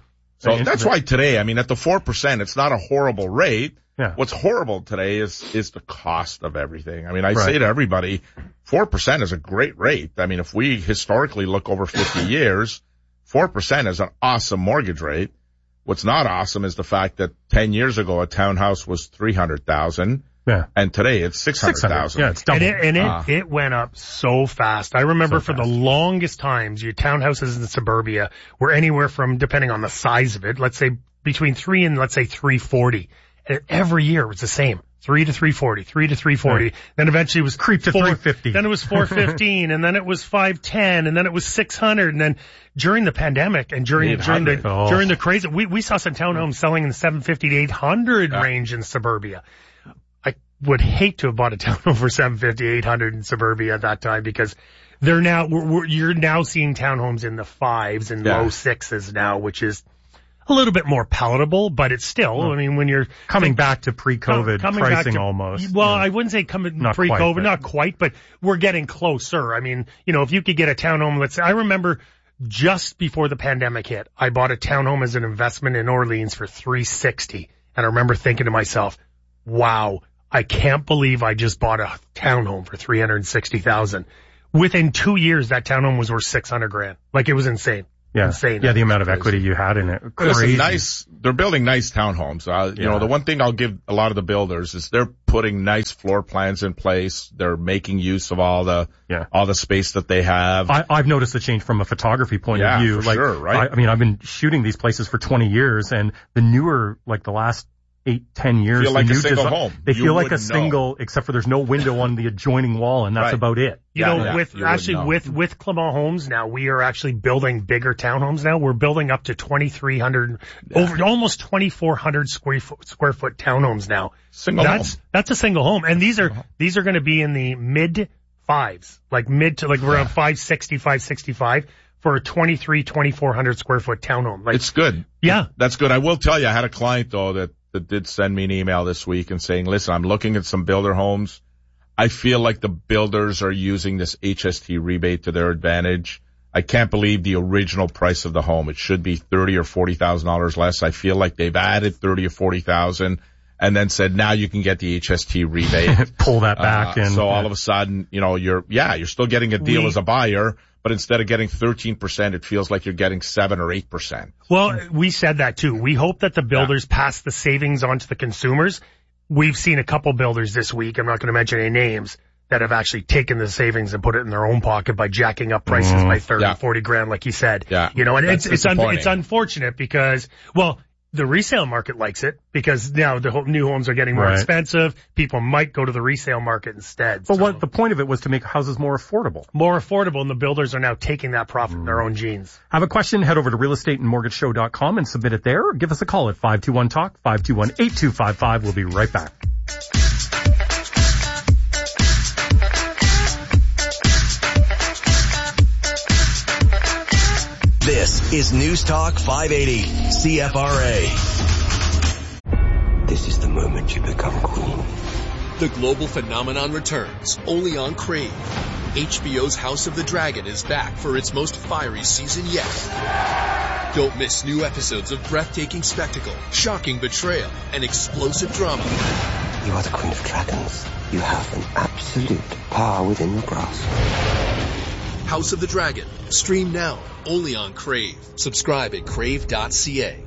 So that's why today, I mean, at the four percent, it's not a horrible rate. Yeah. What's horrible today is, is the cost of everything. I mean, I right. say to everybody, four percent is a great rate. I mean, if we historically look over fifty years, four percent is an awesome mortgage rate. What's not awesome is the fact that ten years ago a townhouse was three hundred thousand. Yeah. And today it's six hundred thousand. Yeah, it's double. And, it, and it, ah. it went up so fast. I remember so for fast. the longest times, your townhouses in suburbia were anywhere from, depending on the size of it, let's say between three and let's say three forty. And every year it was the same. Three to three forty, three to three forty. Right. Then eventually it was creep to three fifty. Then it was four fifteen, and then it was five ten, and then it was six hundred, and then during the pandemic and during during the oh. during the crazy, we we saw some townhomes selling in the seven fifty to eight hundred yeah. range in suburbia. I would hate to have bought a townhome for seven fifty, eight hundred in suburbia at that time because they're now, we're, we're, you're now seeing townhomes in the fives and Yeah. low sixes now, which is a little bit more palatable, but it's still, I mean, when you're Coming think, back to pre-COVID coming pricing back to, almost. Well, yeah. I wouldn't say coming Not pre-COVID, quite, but- not quite, but we're getting closer. I mean, you know, if you could get a townhome, let's say, I remember just before the pandemic hit, I bought a townhome as an investment in Orleans for three sixty. And I remember thinking to myself, wow, I can't believe I just bought a townhome for three hundred sixty thousand. Within two years, that townhome was worth six hundred grand. Like, it was insane. Yeah. Insane. Yeah, the amount of equity you had in it. Listen, Crazy. nice. They're building nice townhomes. Uh, you Yeah. know, the one thing I'll give a lot of the builders is they're putting nice floor plans in place. They're making use of all the Yeah. all the space that they have. I, I've noticed a change from a photography point Yeah, of view. for like, sure, right? I, I mean, I've been shooting these places for twenty years, and the newer, like the last eight, ten years, Feel the like a new single desi- home. they You feel like a wouldn't know. single, except for there's no window on the adjoining wall, and that's Right. about it. You Yeah, know, yeah, with you would actually know. with with Clement Homes now, we are actually building bigger townhomes now. We're building up to twenty-three hundred, over almost twenty-four hundred square foot square foot townhomes now. Single that's home. that's a single home, and these are these are going to be in the mid fives, like mid to like around five sixty, five sixty-five for a twenty-three, twenty-four hundred square foot townhome. Like, It's good. yeah, That's good. I will tell you, I had a client though that, that did send me an email this week and saying, listen, I'm looking at some builder homes. I feel like the builders are using this H S T rebate to their advantage. I can't believe the original price of the home. It should be thirty or forty thousand dollars less. I feel like they've added thirty or forty thousand and then said, now you can get the H S T rebate. Pull that back, Uh, and so all of a sudden, you know, you're, yeah, you're still getting a deal We- as a buyer, but instead of getting thirteen percent, it feels like you're getting seven or eight percent. well, we said that too. We hope that the builders pass the savings on to the consumers. We've seen a couple builders this week, I'm not going to mention any names, that have actually taken the savings and put it in their own pocket by jacking up prices Mm, by thirty, yeah. forty grand, like you said. Yeah. You know, and That's it's, it's, un- disappointing. it's unfortunate because, well, the resale market likes it because now the ho- new homes are getting more Right. expensive. People might go to the resale market instead. But So what the point of it was to make houses more affordable. more affordable, and the builders are now taking that profit in their own jeans. Have a question? Head over to real estate and mortgage show dot com and submit it there, or give us a call at five two one talk, five two one, eight two five five. We'll be right back. This is News Talk five eighty, C F R A. This is the moment you become queen. The global phenomenon returns, only on Crave. H B O's House of the Dragon is back for its most fiery season yet. Don't miss new episodes of breathtaking spectacle, shocking betrayal, and explosive drama. You are the queen of dragons. You have an absolute power within your grasp. House of the Dragon. Stream now, only on Crave. Subscribe at crave dot c a.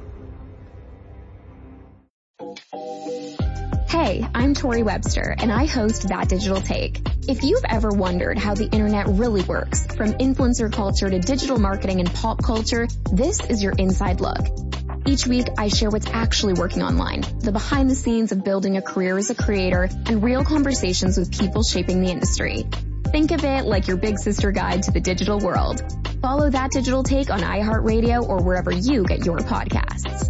Hey, I'm Tori Webster, and I host That Digital Take. If you've ever wondered how the internet really works, from influencer culture to digital marketing and pop culture, this is your inside look. Each week, I share what's actually working online, the behind the scenes of building a career as a creator, and real conversations with people shaping the industry. Think of it like your big sister guide to the digital world. Follow That Digital Take on iHeartRadio or wherever you get your podcasts.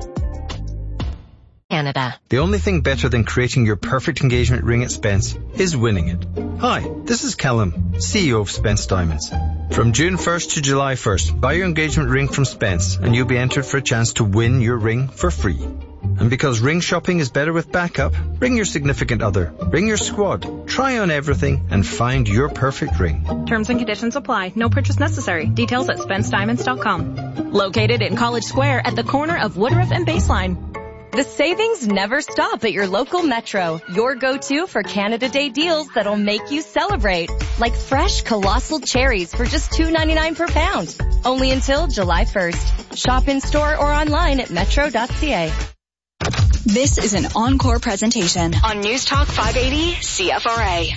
Canada. The only thing better than creating your perfect engagement ring at Spence is winning it. Hi, this is Callum, C E O of Spence Diamonds. From June first to July first, buy your engagement ring from Spence and you'll be entered for a chance to win your ring for free. And because ring shopping is better with backup, bring your significant other, bring your squad, try on everything and find your perfect ring. Terms and conditions apply. No purchase necessary. Details at spence diamonds dot com. Located in College Square at the corner of Woodruff and Baseline. The savings never stop at your local Metro, your go-to for Canada Day deals that'll make you celebrate. Like fresh colossal cherries for just two ninety-nine per pound. Only until July first. Shop in store or online at metro dot c a. This is an encore presentation on News Talk five eighty C F R A.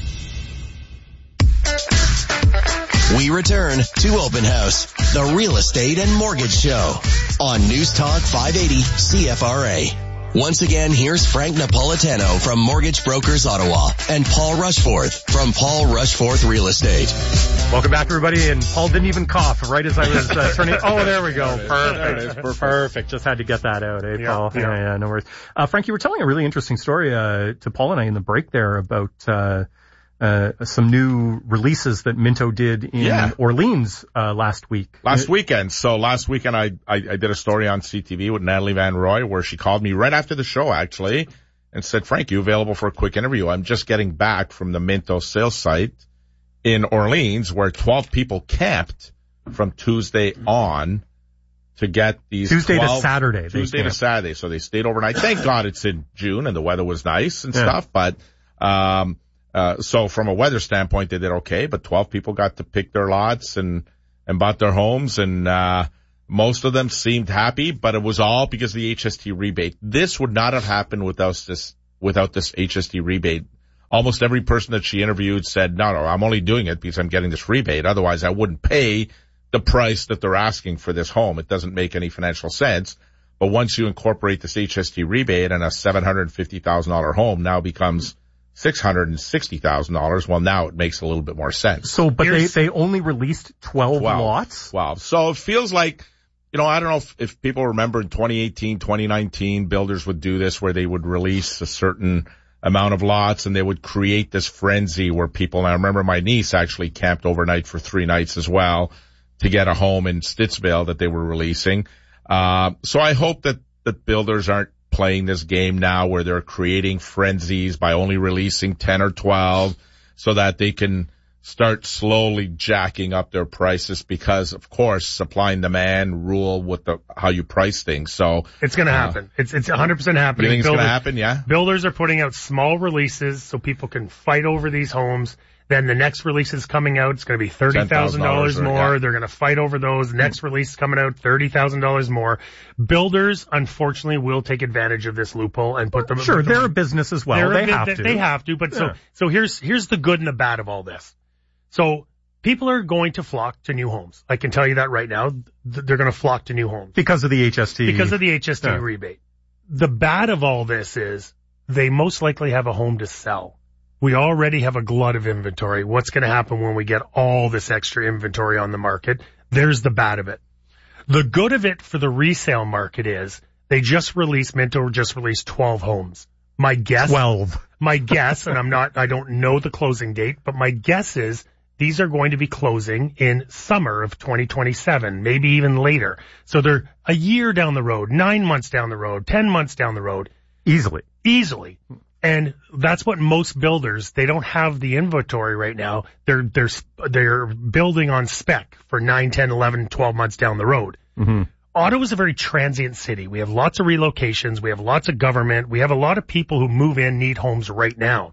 We return to Open House, the real estate and mortgage show on News Talk five eighty C F R A. Once again, here's Frank Napolitano from Mortgage Brokers Ottawa and Paul Rushforth from Paul Rushforth Real Estate. Welcome back, everybody. And Paul didn't even cough right as I was uh, turning. Oh, there we go. There Perfect. it is. Perfect. Perfect. Just had to get that out, eh, Yeah, Paul? yeah. yeah, yeah, no worries. Uh, Frank, you were telling a really interesting story uh, to Paul and I in the break there about uh, uh, some new releases that Minto did in Yeah. Orleans uh, last week. Last weekend. So last weekend I, I, I did a story on C T V with Natalie Van Roy where she called me right after the show, actually, and said, Frank, you available for a quick interview? I'm just getting back from the Minto sales site in Orleans where twelve people camped from Tuesday on to get these Tuesday twelve, to Saturday. Tuesday to Saturday. So they stayed overnight. Thank God it's in June and the weather was nice and Yeah. stuff. But, um, uh, so from a weather standpoint, they did okay, but twelve people got to pick their lots and, and bought their homes and, uh, most of them seemed happy, but it was all because of the H S T rebate. This would not have happened without this, without this H S T rebate. Almost every person that she interviewed said, no, no, I'm only doing it because I'm getting this rebate. Otherwise I wouldn't pay the price that they're asking for this home. It doesn't make any financial sense. But once you incorporate this H S T rebate and a seven hundred fifty thousand dollars home now becomes six hundred sixty thousand dollars, well, now it makes a little bit more sense. So, but they, they only released twelve, twelve lots? twelve. So it feels like, you know, I don't know if, if people remember in twenty eighteen, twenty nineteen, builders would do this where they would release a certain amount of lots and they would create this frenzy where people, and I remember my niece actually camped overnight for three nights as well to get a home in Stittsville that they were releasing. Uh, so I hope that, that builders aren't playing this game now where they're creating frenzies by only releasing ten or twelve so that they can start slowly jacking up their prices because, of course, supply and demand rule with the, how you price things. So it's going to uh, happen. It's, it's one hundred percent happening. You think it's Builders, going to happen? Yeah. Builders are putting out small releases so people can fight over these homes. Then the next release is coming out. It's going to be thirty thousand dollars more. Yeah. They're going to fight over those. The next release is coming out, thirty thousand dollars more. Builders, unfortunately, will take advantage of this loophole and put them. Sure, put them, they're a business as well. They a, have they, to. They have to. But yeah. so, so here's, here's the good and the bad of all this. So people are going to flock to new homes. I can tell you that right now. They're going to flock to new homes. Because of the H S T. Because of the H S T yeah. rebate. The bad of all this is they most likely have a home to sell. We already have a glut of inventory. What's going to happen when we get all this extra inventory on the market? There's the bad of it. The good of it for the resale market is they just released, Minto just released twelve homes. My guess. twelve. My guess, and I'm not, I don't know the closing date, but my guess is these are going to be closing in summer of twenty twenty-seven, maybe even later. So they're a year down the road, nine months down the road, ten months down the road. Easily. Easily. And that's what most builders, they don't have the inventory right now. They're, they're, they're building on spec for nine, ten, eleven, twelve months down the road. Mm-hmm. Ottawa's a very transient city. We have lots of relocations. We have lots of government. We have a lot of people who move in, need homes right now.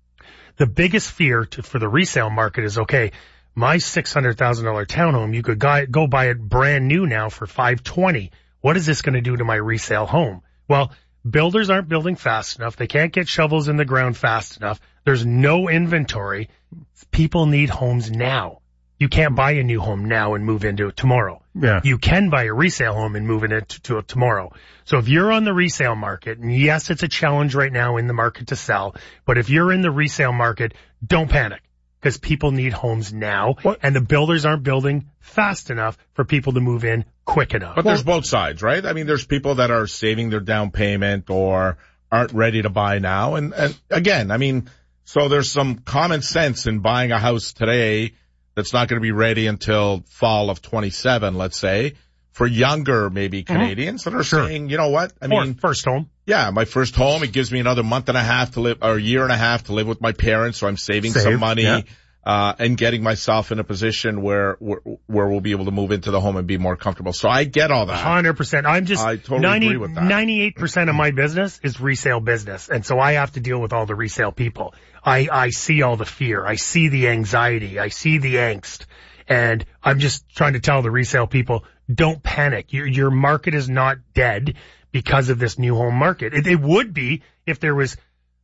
The biggest fear to, for the resale market is, okay, my six hundred thousand dollars townhome, you could go, go buy it brand new now for five twenty. What is this going to do to my resale home? Well, builders aren't building fast enough. They can't get shovels in the ground fast enough. There's no inventory. People need homes now. You can't buy a new home now and move into it tomorrow. Yeah. You can buy a resale home and move into to, to it tomorrow. So if you're on the resale market, and yes, it's a challenge right now in the market to sell, but if you're in the resale market, don't panic because people need homes now, what? And the builders aren't building fast enough for people to move in quick enough. But well, there's both sides, right? I mean, there's people that are saving their down payment or aren't ready to buy now. And, and again, I mean, so there's some common sense in buying a house today that's not going to be ready until fall of twenty-seven, let's say, for younger maybe Canadians mm-hmm. that are sure. saying, you know what? I or mean, first home. Yeah, my first home. It gives me another month and a half to live, or a year and a half to live with my parents, so I'm saving Save, some money. Yeah. Uh, and getting myself in a position where, where, where we'll be able to move into the home and be more comfortable. So I get all that. one hundred percent. I'm just, I totally ninety, agree with that. ninety-eight percent of my business is resale business. And so I have to deal with all the resale people. I, I see all the fear. I see the anxiety. I see the angst. And I'm just trying to tell the resale people, don't panic. Your, your market is not dead because of this new home market. It, it would be if there was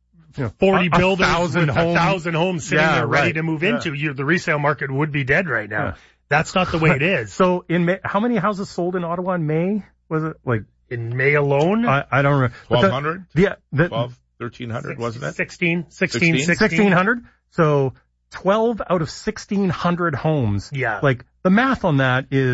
forty a, a builders thousand with homes. a thousand homes sitting yeah, there ready right. to move yeah. into. You, the resale market would be dead right now. Yeah. That's not the way it is. So in May, how many houses sold in Ottawa in May? Was it like in May alone? I, I don't remember. twelve hundred? Yeah. The, twelve, thirteen hundred, wasn't it? sixteen, sixteen, sixteen. sixteen hundred? So twelve out of sixteen hundred homes. Yeah. Like the math on that is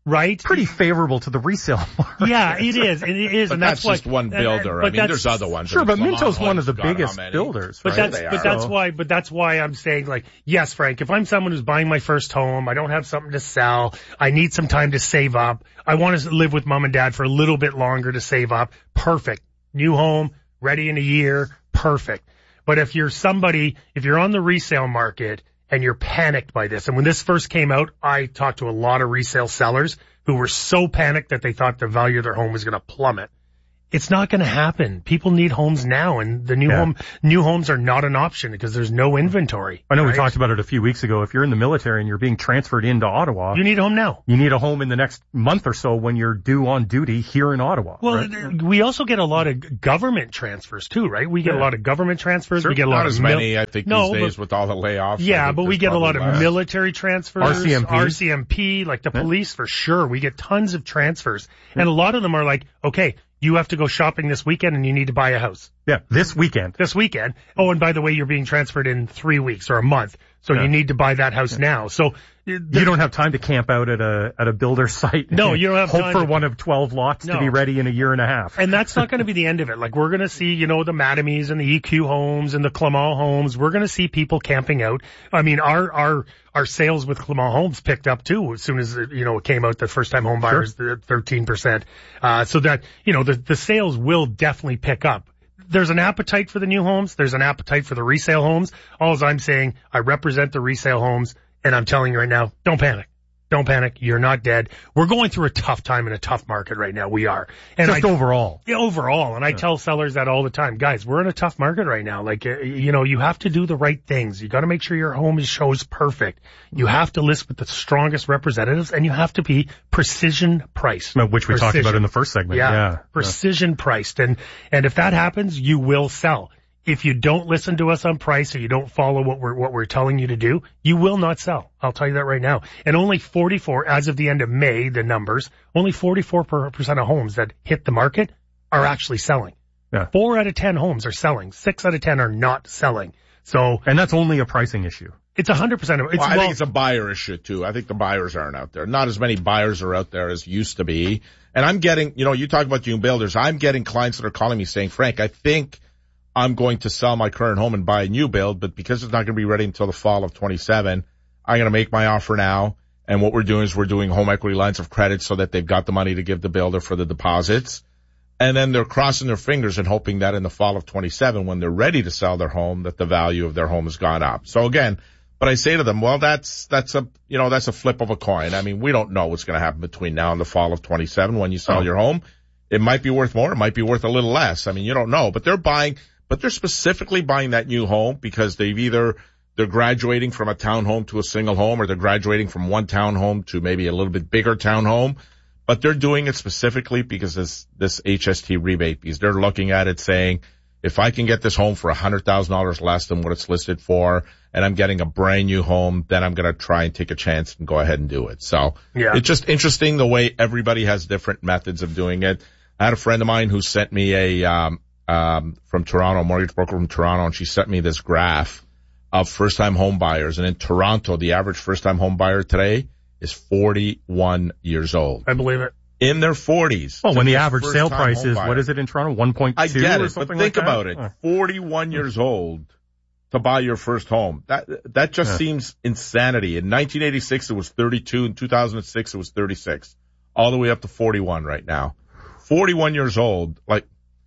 right? Pretty favorable to the resale market. Yeah, it is. It is. But and that's, that's just why, one builder. Uh, I mean, there's other ones. Sure, but Lamont Minto's one of the God, biggest builders. But right? that's but that's so. why but that's why I'm saying, like, yes, Frank, if I'm someone who's buying my first home, I don't have something to sell, I need some time to save up, I want to live with mom and dad for a little bit longer to save up, perfect. New home, ready in a year, perfect. But if you're somebody, if you're on the resale market and you're panicked by this, and when this first came out, I talked to a lot of resale sellers who were so panicked that they thought the value of their home was going to plummet. It's not going to happen. People need homes now, and the new yeah. home, new homes are not an option because there's no inventory. I know right? we talked about it a few weeks ago. If you're in the military and you're being transferred into Ottawa, you need a home now. You need a home in the next month or so when you're due on duty here in Ottawa. Well, right? we also get a lot of government transfers too, right? We get yeah. a lot of government transfers. Sure, we get a lot not of as mil- many, I think, no, these days but, with all the layoffs. Yeah, but we get a lot of less. military transfers, R C M P, R C M P, like the yeah. police for sure. We get tons of transfers, yeah. and a lot of them are like, okay, you have to go shopping this weekend and you need to buy a house. Yeah, this weekend. This weekend. Oh, and by the way, you're being transferred in three weeks or a month. So yeah. you need to buy that house yeah. now. So you don't have time to camp out at a at a builder site. No, you don't have hope time for to, one of twelve lots no. to be ready in a year and a half. And that's not going to be the end of it. Like, we're going to see, you know, the Madamies and the E Q homes and the Clement homes. We're going to see people camping out. I mean, our our our sales with Clement homes picked up too as soon as, you know, it came out, the first time home buyers, sure. the thirteen percent. Uh, so that, you know, the the sales will definitely pick up. There's an appetite for the new homes. There's an appetite for the resale homes. All I'm saying, I represent the resale homes, and I'm telling you right now, don't panic. Don't panic. You're not dead. We're going through a tough time in a tough market right now. We are. And Just I, overall. Yeah, overall. And I yeah. tell sellers that all the time. Guys, we're in a tough market right now. Like, uh, you know, you have to do the right things. You got to make sure your home is shows perfect. You have to list with the strongest representatives, and you have to be precision priced. Which we precision. talked about in the first segment. Yeah. yeah. Precision yeah. priced. And, and if that happens, you will sell. If you don't listen to us on price or you don't follow what we're, what we're telling you to do, you will not sell. I'll tell you that right now. And only forty-four, as of the end of May, the numbers, only forty-four percent of homes that hit the market are actually selling. Yeah. Four out of ten homes are selling. Six out of ten are not selling. So. And that's only a pricing issue. It's a hundred percent of it. Well, I think it's a buyer issue too. I think the buyers aren't out there. Not as many buyers are out there as used to be. And I'm getting, you know, you talk about new builders. I'm getting clients that are calling me saying, Frank, I think I'm going to sell my current home and buy a new build, but because it's not going to be ready until the fall of twenty-seven, I'm going to make my offer now. And what we're doing is we're doing home equity lines of credit so that they've got the money to give the builder for the deposits. And then they're crossing their fingers and hoping that in the fall of twenty-seven, when they're ready to sell their home, that the value of their home has gone up. So again, but I say to them, well, that's, that's a, you know, that's a flip of a coin. I mean, we don't know what's going to happen between now and the fall of twenty-seven when you sell oh. your home. It might be worth more. It might be worth a little less. I mean, you don't know, but they're buying, but they're specifically buying that new home because they've either, they're graduating from a townhome to a single home, or they're graduating from one townhome to maybe a little bit bigger townhome. But they're doing it specifically because this, this H S T rebate, because they're looking at it saying, if I can get this home for one hundred thousand dollars less than what it's listed for, and I'm getting a brand new home, then I'm going to try and take a chance and go ahead and do it. So yeah. It's just interesting the way everybody has different methods of doing it. I had a friend of mine who sent me a, um, um, from Toronto, a mortgage broker from Toronto, and she sent me this graph of first-time home buyers. And in Toronto, the average first-time home buyer today is forty-one years old. I believe it. In their forties. Well, when the average sale price is, what is it in Toronto? one point two I get it, or but think like about that? it. Oh. forty-one years old to buy your first home. That, that just yeah. seems insanity. In nineteen eighty-six, it was thirty-two. In two thousand six, it was thirty-six. All the way up to forty-one right now. forty-one years old, like,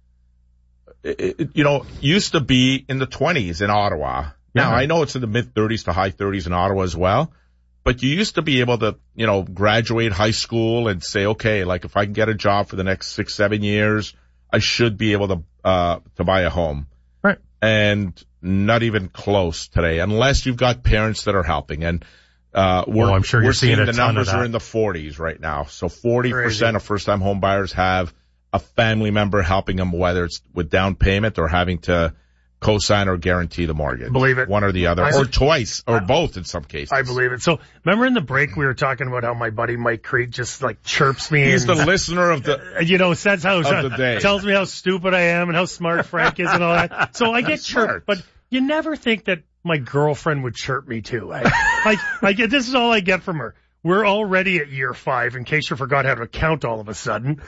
it, it, you know, used to be in the twenties in Ottawa. Yeah. Now, I know it's in the mid-thirties to high thirties in Ottawa as well, but you used to be able to, you know, graduate high school and say, okay, like if I can get a job for the next six, seven years, I should be able to, uh, to buy a home. Right. And not even close today, unless you've got parents that are helping. And, uh, we're, well, I'm sure we're you're seeing seeing a the ton numbers of that. are in the forties right now. So forty percent Crazy. Of first-time home buyers have a family member helping them, whether it's with down payment or having to co-sign or guarantee the mortgage. Believe it. One or the other, I, or twice, or I, both in some cases. I believe it. So remember in the break we were talking about how my buddy Mike Crete just like chirps me. He's and, the listener of the, uh, you know, says how, of the day. tells me how stupid I am and how smart Frank is and all that. So I get chirped, but you never think that my girlfriend would chirp me too. I, like, like this is all I get from her. we're already at year five, in case you forgot how to count all of a sudden.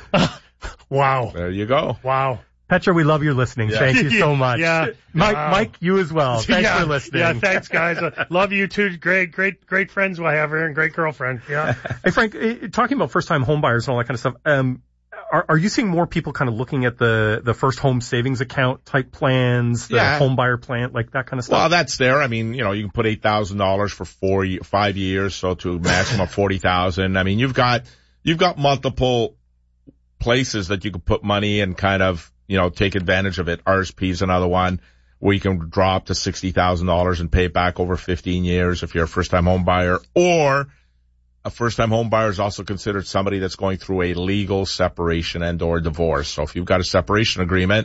Wow. There you go. Wow. Petra, we love your listening. Yeah. Thank you so much. Yeah. Mike, Wow. Mike, you as well. Thanks yeah. for listening. Yeah, thanks, guys. Uh, love you too. Great, great, great friends I have here and great girlfriend. Yeah. Hey, Frank, eh, talking about first-time home buyers and all that kind of stuff, um, are, are you seeing more people kind of looking at the, the first home savings account type plans, the Yeah. home buyer plan, like that kind of stuff? Well, that's there. I mean, you know, you can put eight thousand dollars for four, five years, so to a maximum of forty thousand. I mean, you've got, you've got multiple places that you can put money and kind of, you know, take advantage of it. R S P is another one where you can draw up to sixty thousand dollars and pay it back over fifteen years if you're a first-time home buyer. Or a first-time home buyer is also considered somebody that's going through a legal separation and or divorce. So if you've got a separation agreement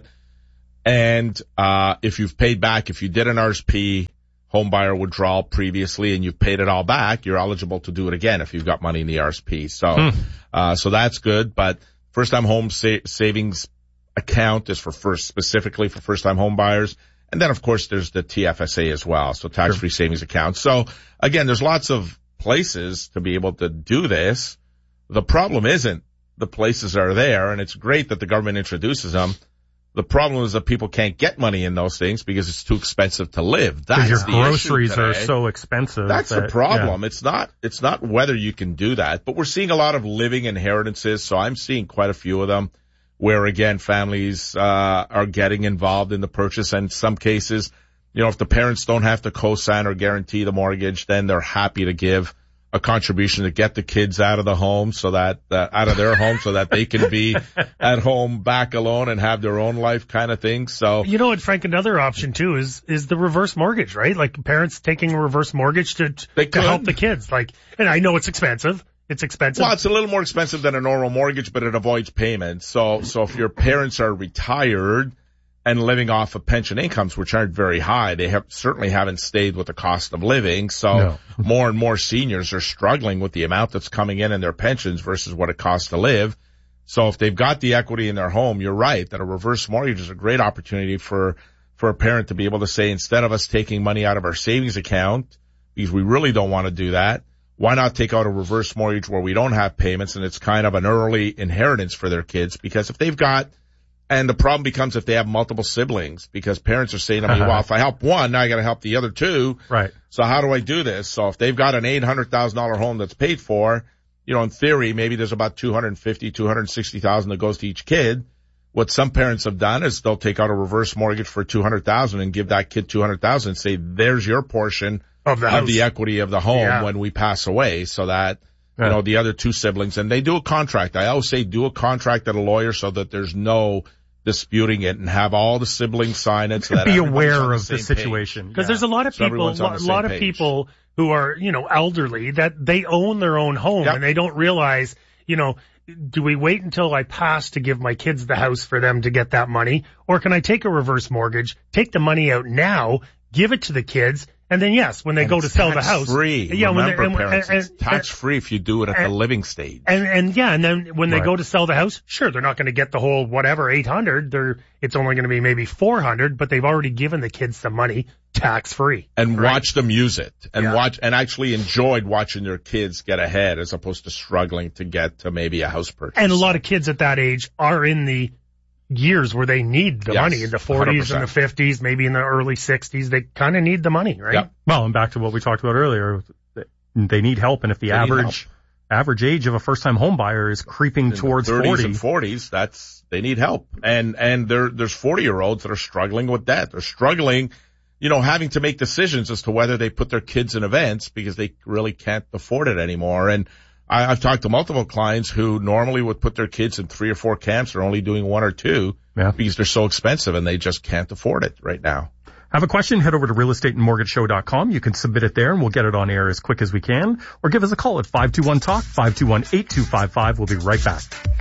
and, uh, if you've paid back, if you did an R S P home buyer withdrawal previously and you've paid it all back, you're eligible to do it again if you've got money in the R S P. So, Hmm. uh, so that's good. But first-time home sa- savings account is for first, specifically for first-time home buyers. And then, of course, there's the T F S A as well. So tax-free savings account. So again, there's lots of places to be able to do this. The problem isn't the places are there, and it's great that the government introduces them. The problem is that people can't get money in those things because it's too expensive to live. That's your the groceries issue are today. so expensive. That's that, the problem. yeah. It's not, it's not whether you can do that, but we're seeing a lot of living inheritances. So I'm seeing quite a few of them where, again, families, uh, are getting involved in the purchase. And in some cases, you know, if the parents don't have to co-sign or guarantee the mortgage, then they're happy to give a contribution to get the kids out of the home so that, uh, out of their home so that they can be at home back alone and have their own life kind of thing. So, You know what, Frank, another option too is, is the reverse mortgage, right? Like parents taking a reverse mortgage to, They to could. help the kids. Like, and I know it's expensive. It's expensive. well, it's a little more expensive than a normal mortgage, but it avoids payments. So, so if your parents are retired and living off of pension incomes, which aren't very high, they have certainly haven't stayed with the cost of living. So No. more and more seniors are struggling with the amount that's coming in in their pensions versus what it costs to live. So if they've got the equity in their home, you're right that a reverse mortgage is a great opportunity for, for a parent to be able to say, instead of us taking money out of our savings account, because we really don't want to do that, why not take out a reverse mortgage where we don't have payments and it's kind of an early inheritance for their kids? Because if they've got, and the problem becomes if they have multiple siblings, because parents are saying to me, well, if I help one, now I got to help the other two. Right. So how do I do this? So if they've got an eight hundred thousand dollars home that's paid for, you know, in theory, maybe there's about two hundred fifty, two hundred sixty thousand that goes to each kid. What some parents have done is they'll take out a reverse mortgage for two hundred thousand and give that kid two hundred thousand and say, there's your portion of the, of the equity of the home Yeah. when we pass away, so that, you Yeah. know, the other two siblings, and they do a contract. I always say do a contract at a lawyer so that there's no disputing it, and have all the siblings sign it so that Be everybody's aware on of the same page. situation. Because Yeah. there's a lot of So people, everyone's on a the lot same of page. people who are, you know, elderly that they own their own home Yep. and they don't realize, you know, do we wait until I pass to give my kids the house for them to get that money? Or can I take a reverse mortgage, take the money out now, give it to the kids, and then yes, when they And go to it's sell the house. Tax-free. Yeah, when Remember, they, and, parents, and, it's tax-free if you do it at the and- living stage. And, and yeah, and then when they Right. go to sell the house, sure, they're not going to get the whole whatever eight hundred. They're, it's only going to be maybe four hundred, but they've already given the kids some money tax free. And right? watch them use it, and Yeah. watch, and actually enjoyed watching their kids get ahead as opposed to struggling to get to maybe a house purchase. And a lot of kids at that age are in the years where they need the Yes, money, in the forties and the fifties, maybe in the early sixties. They kind of need the money, right? Yep. Well, and back to what we talked about earlier, they need help, and if the They need average average age of a first-time home buyer is creeping in towards the thirties forty, and forties, that's, they need help. And, and there, there's forty year olds that are struggling with debt. They're struggling, you know, having to make decisions as to whether they put their kids in events because they really can't afford it anymore. And I, I've talked to multiple clients who normally would put their kids in three or four camps. They're only doing one or two Yeah. because they're so expensive and they just can't afford it right now. Have a question? Head over to real estate and mortgage show dot com. You can submit it there and we'll get it on air as quick as we can. Or give us a call at five two one talk, five two one, eight two five five. We'll be right back.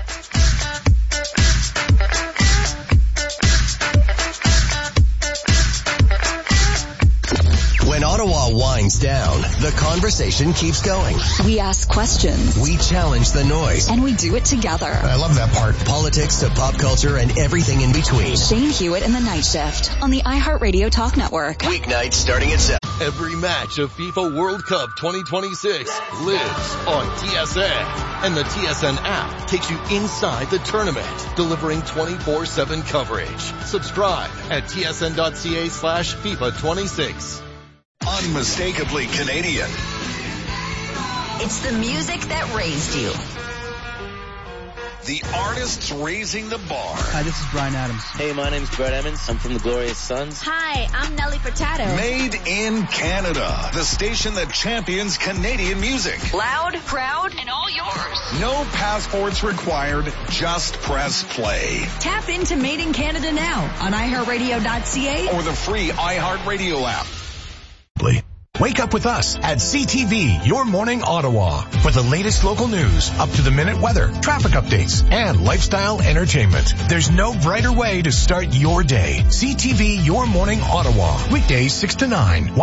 When Ottawa winds down, the conversation keeps going. We ask questions. We challenge the noise. And we do it together. I love that part. Politics to pop culture and everything in between. Shane Hewitt in the Night Shift on the iHeartRadio Talk Network. Weeknights starting at seven. Every match of FIFA World Cup twenty twenty-six lives on T S N. And the T S N app takes you inside the tournament, delivering twenty-four seven coverage. Subscribe at tsn.ca slash FIFA 26. Unmistakably Canadian. It's the music that raised you. The artists raising the bar. Hi, this is Bryan Adams. Hey, my name's Brett Emmons. I'm from the Glorious Sons. Hi, I'm Nelly Furtado. Made in Canada. The station that champions Canadian music. Loud, proud, and all yours. No passports required. Just press play. Tap into Made in Canada now on i heart radio dot c a or the free iHeartRadio app. Wake up with us at C T V, Your Morning Ottawa, for the latest local news, up-to-the-minute weather, traffic updates, and lifestyle entertainment. There's no brighter way to start your day. C T V, Your Morning Ottawa, weekdays six to nine.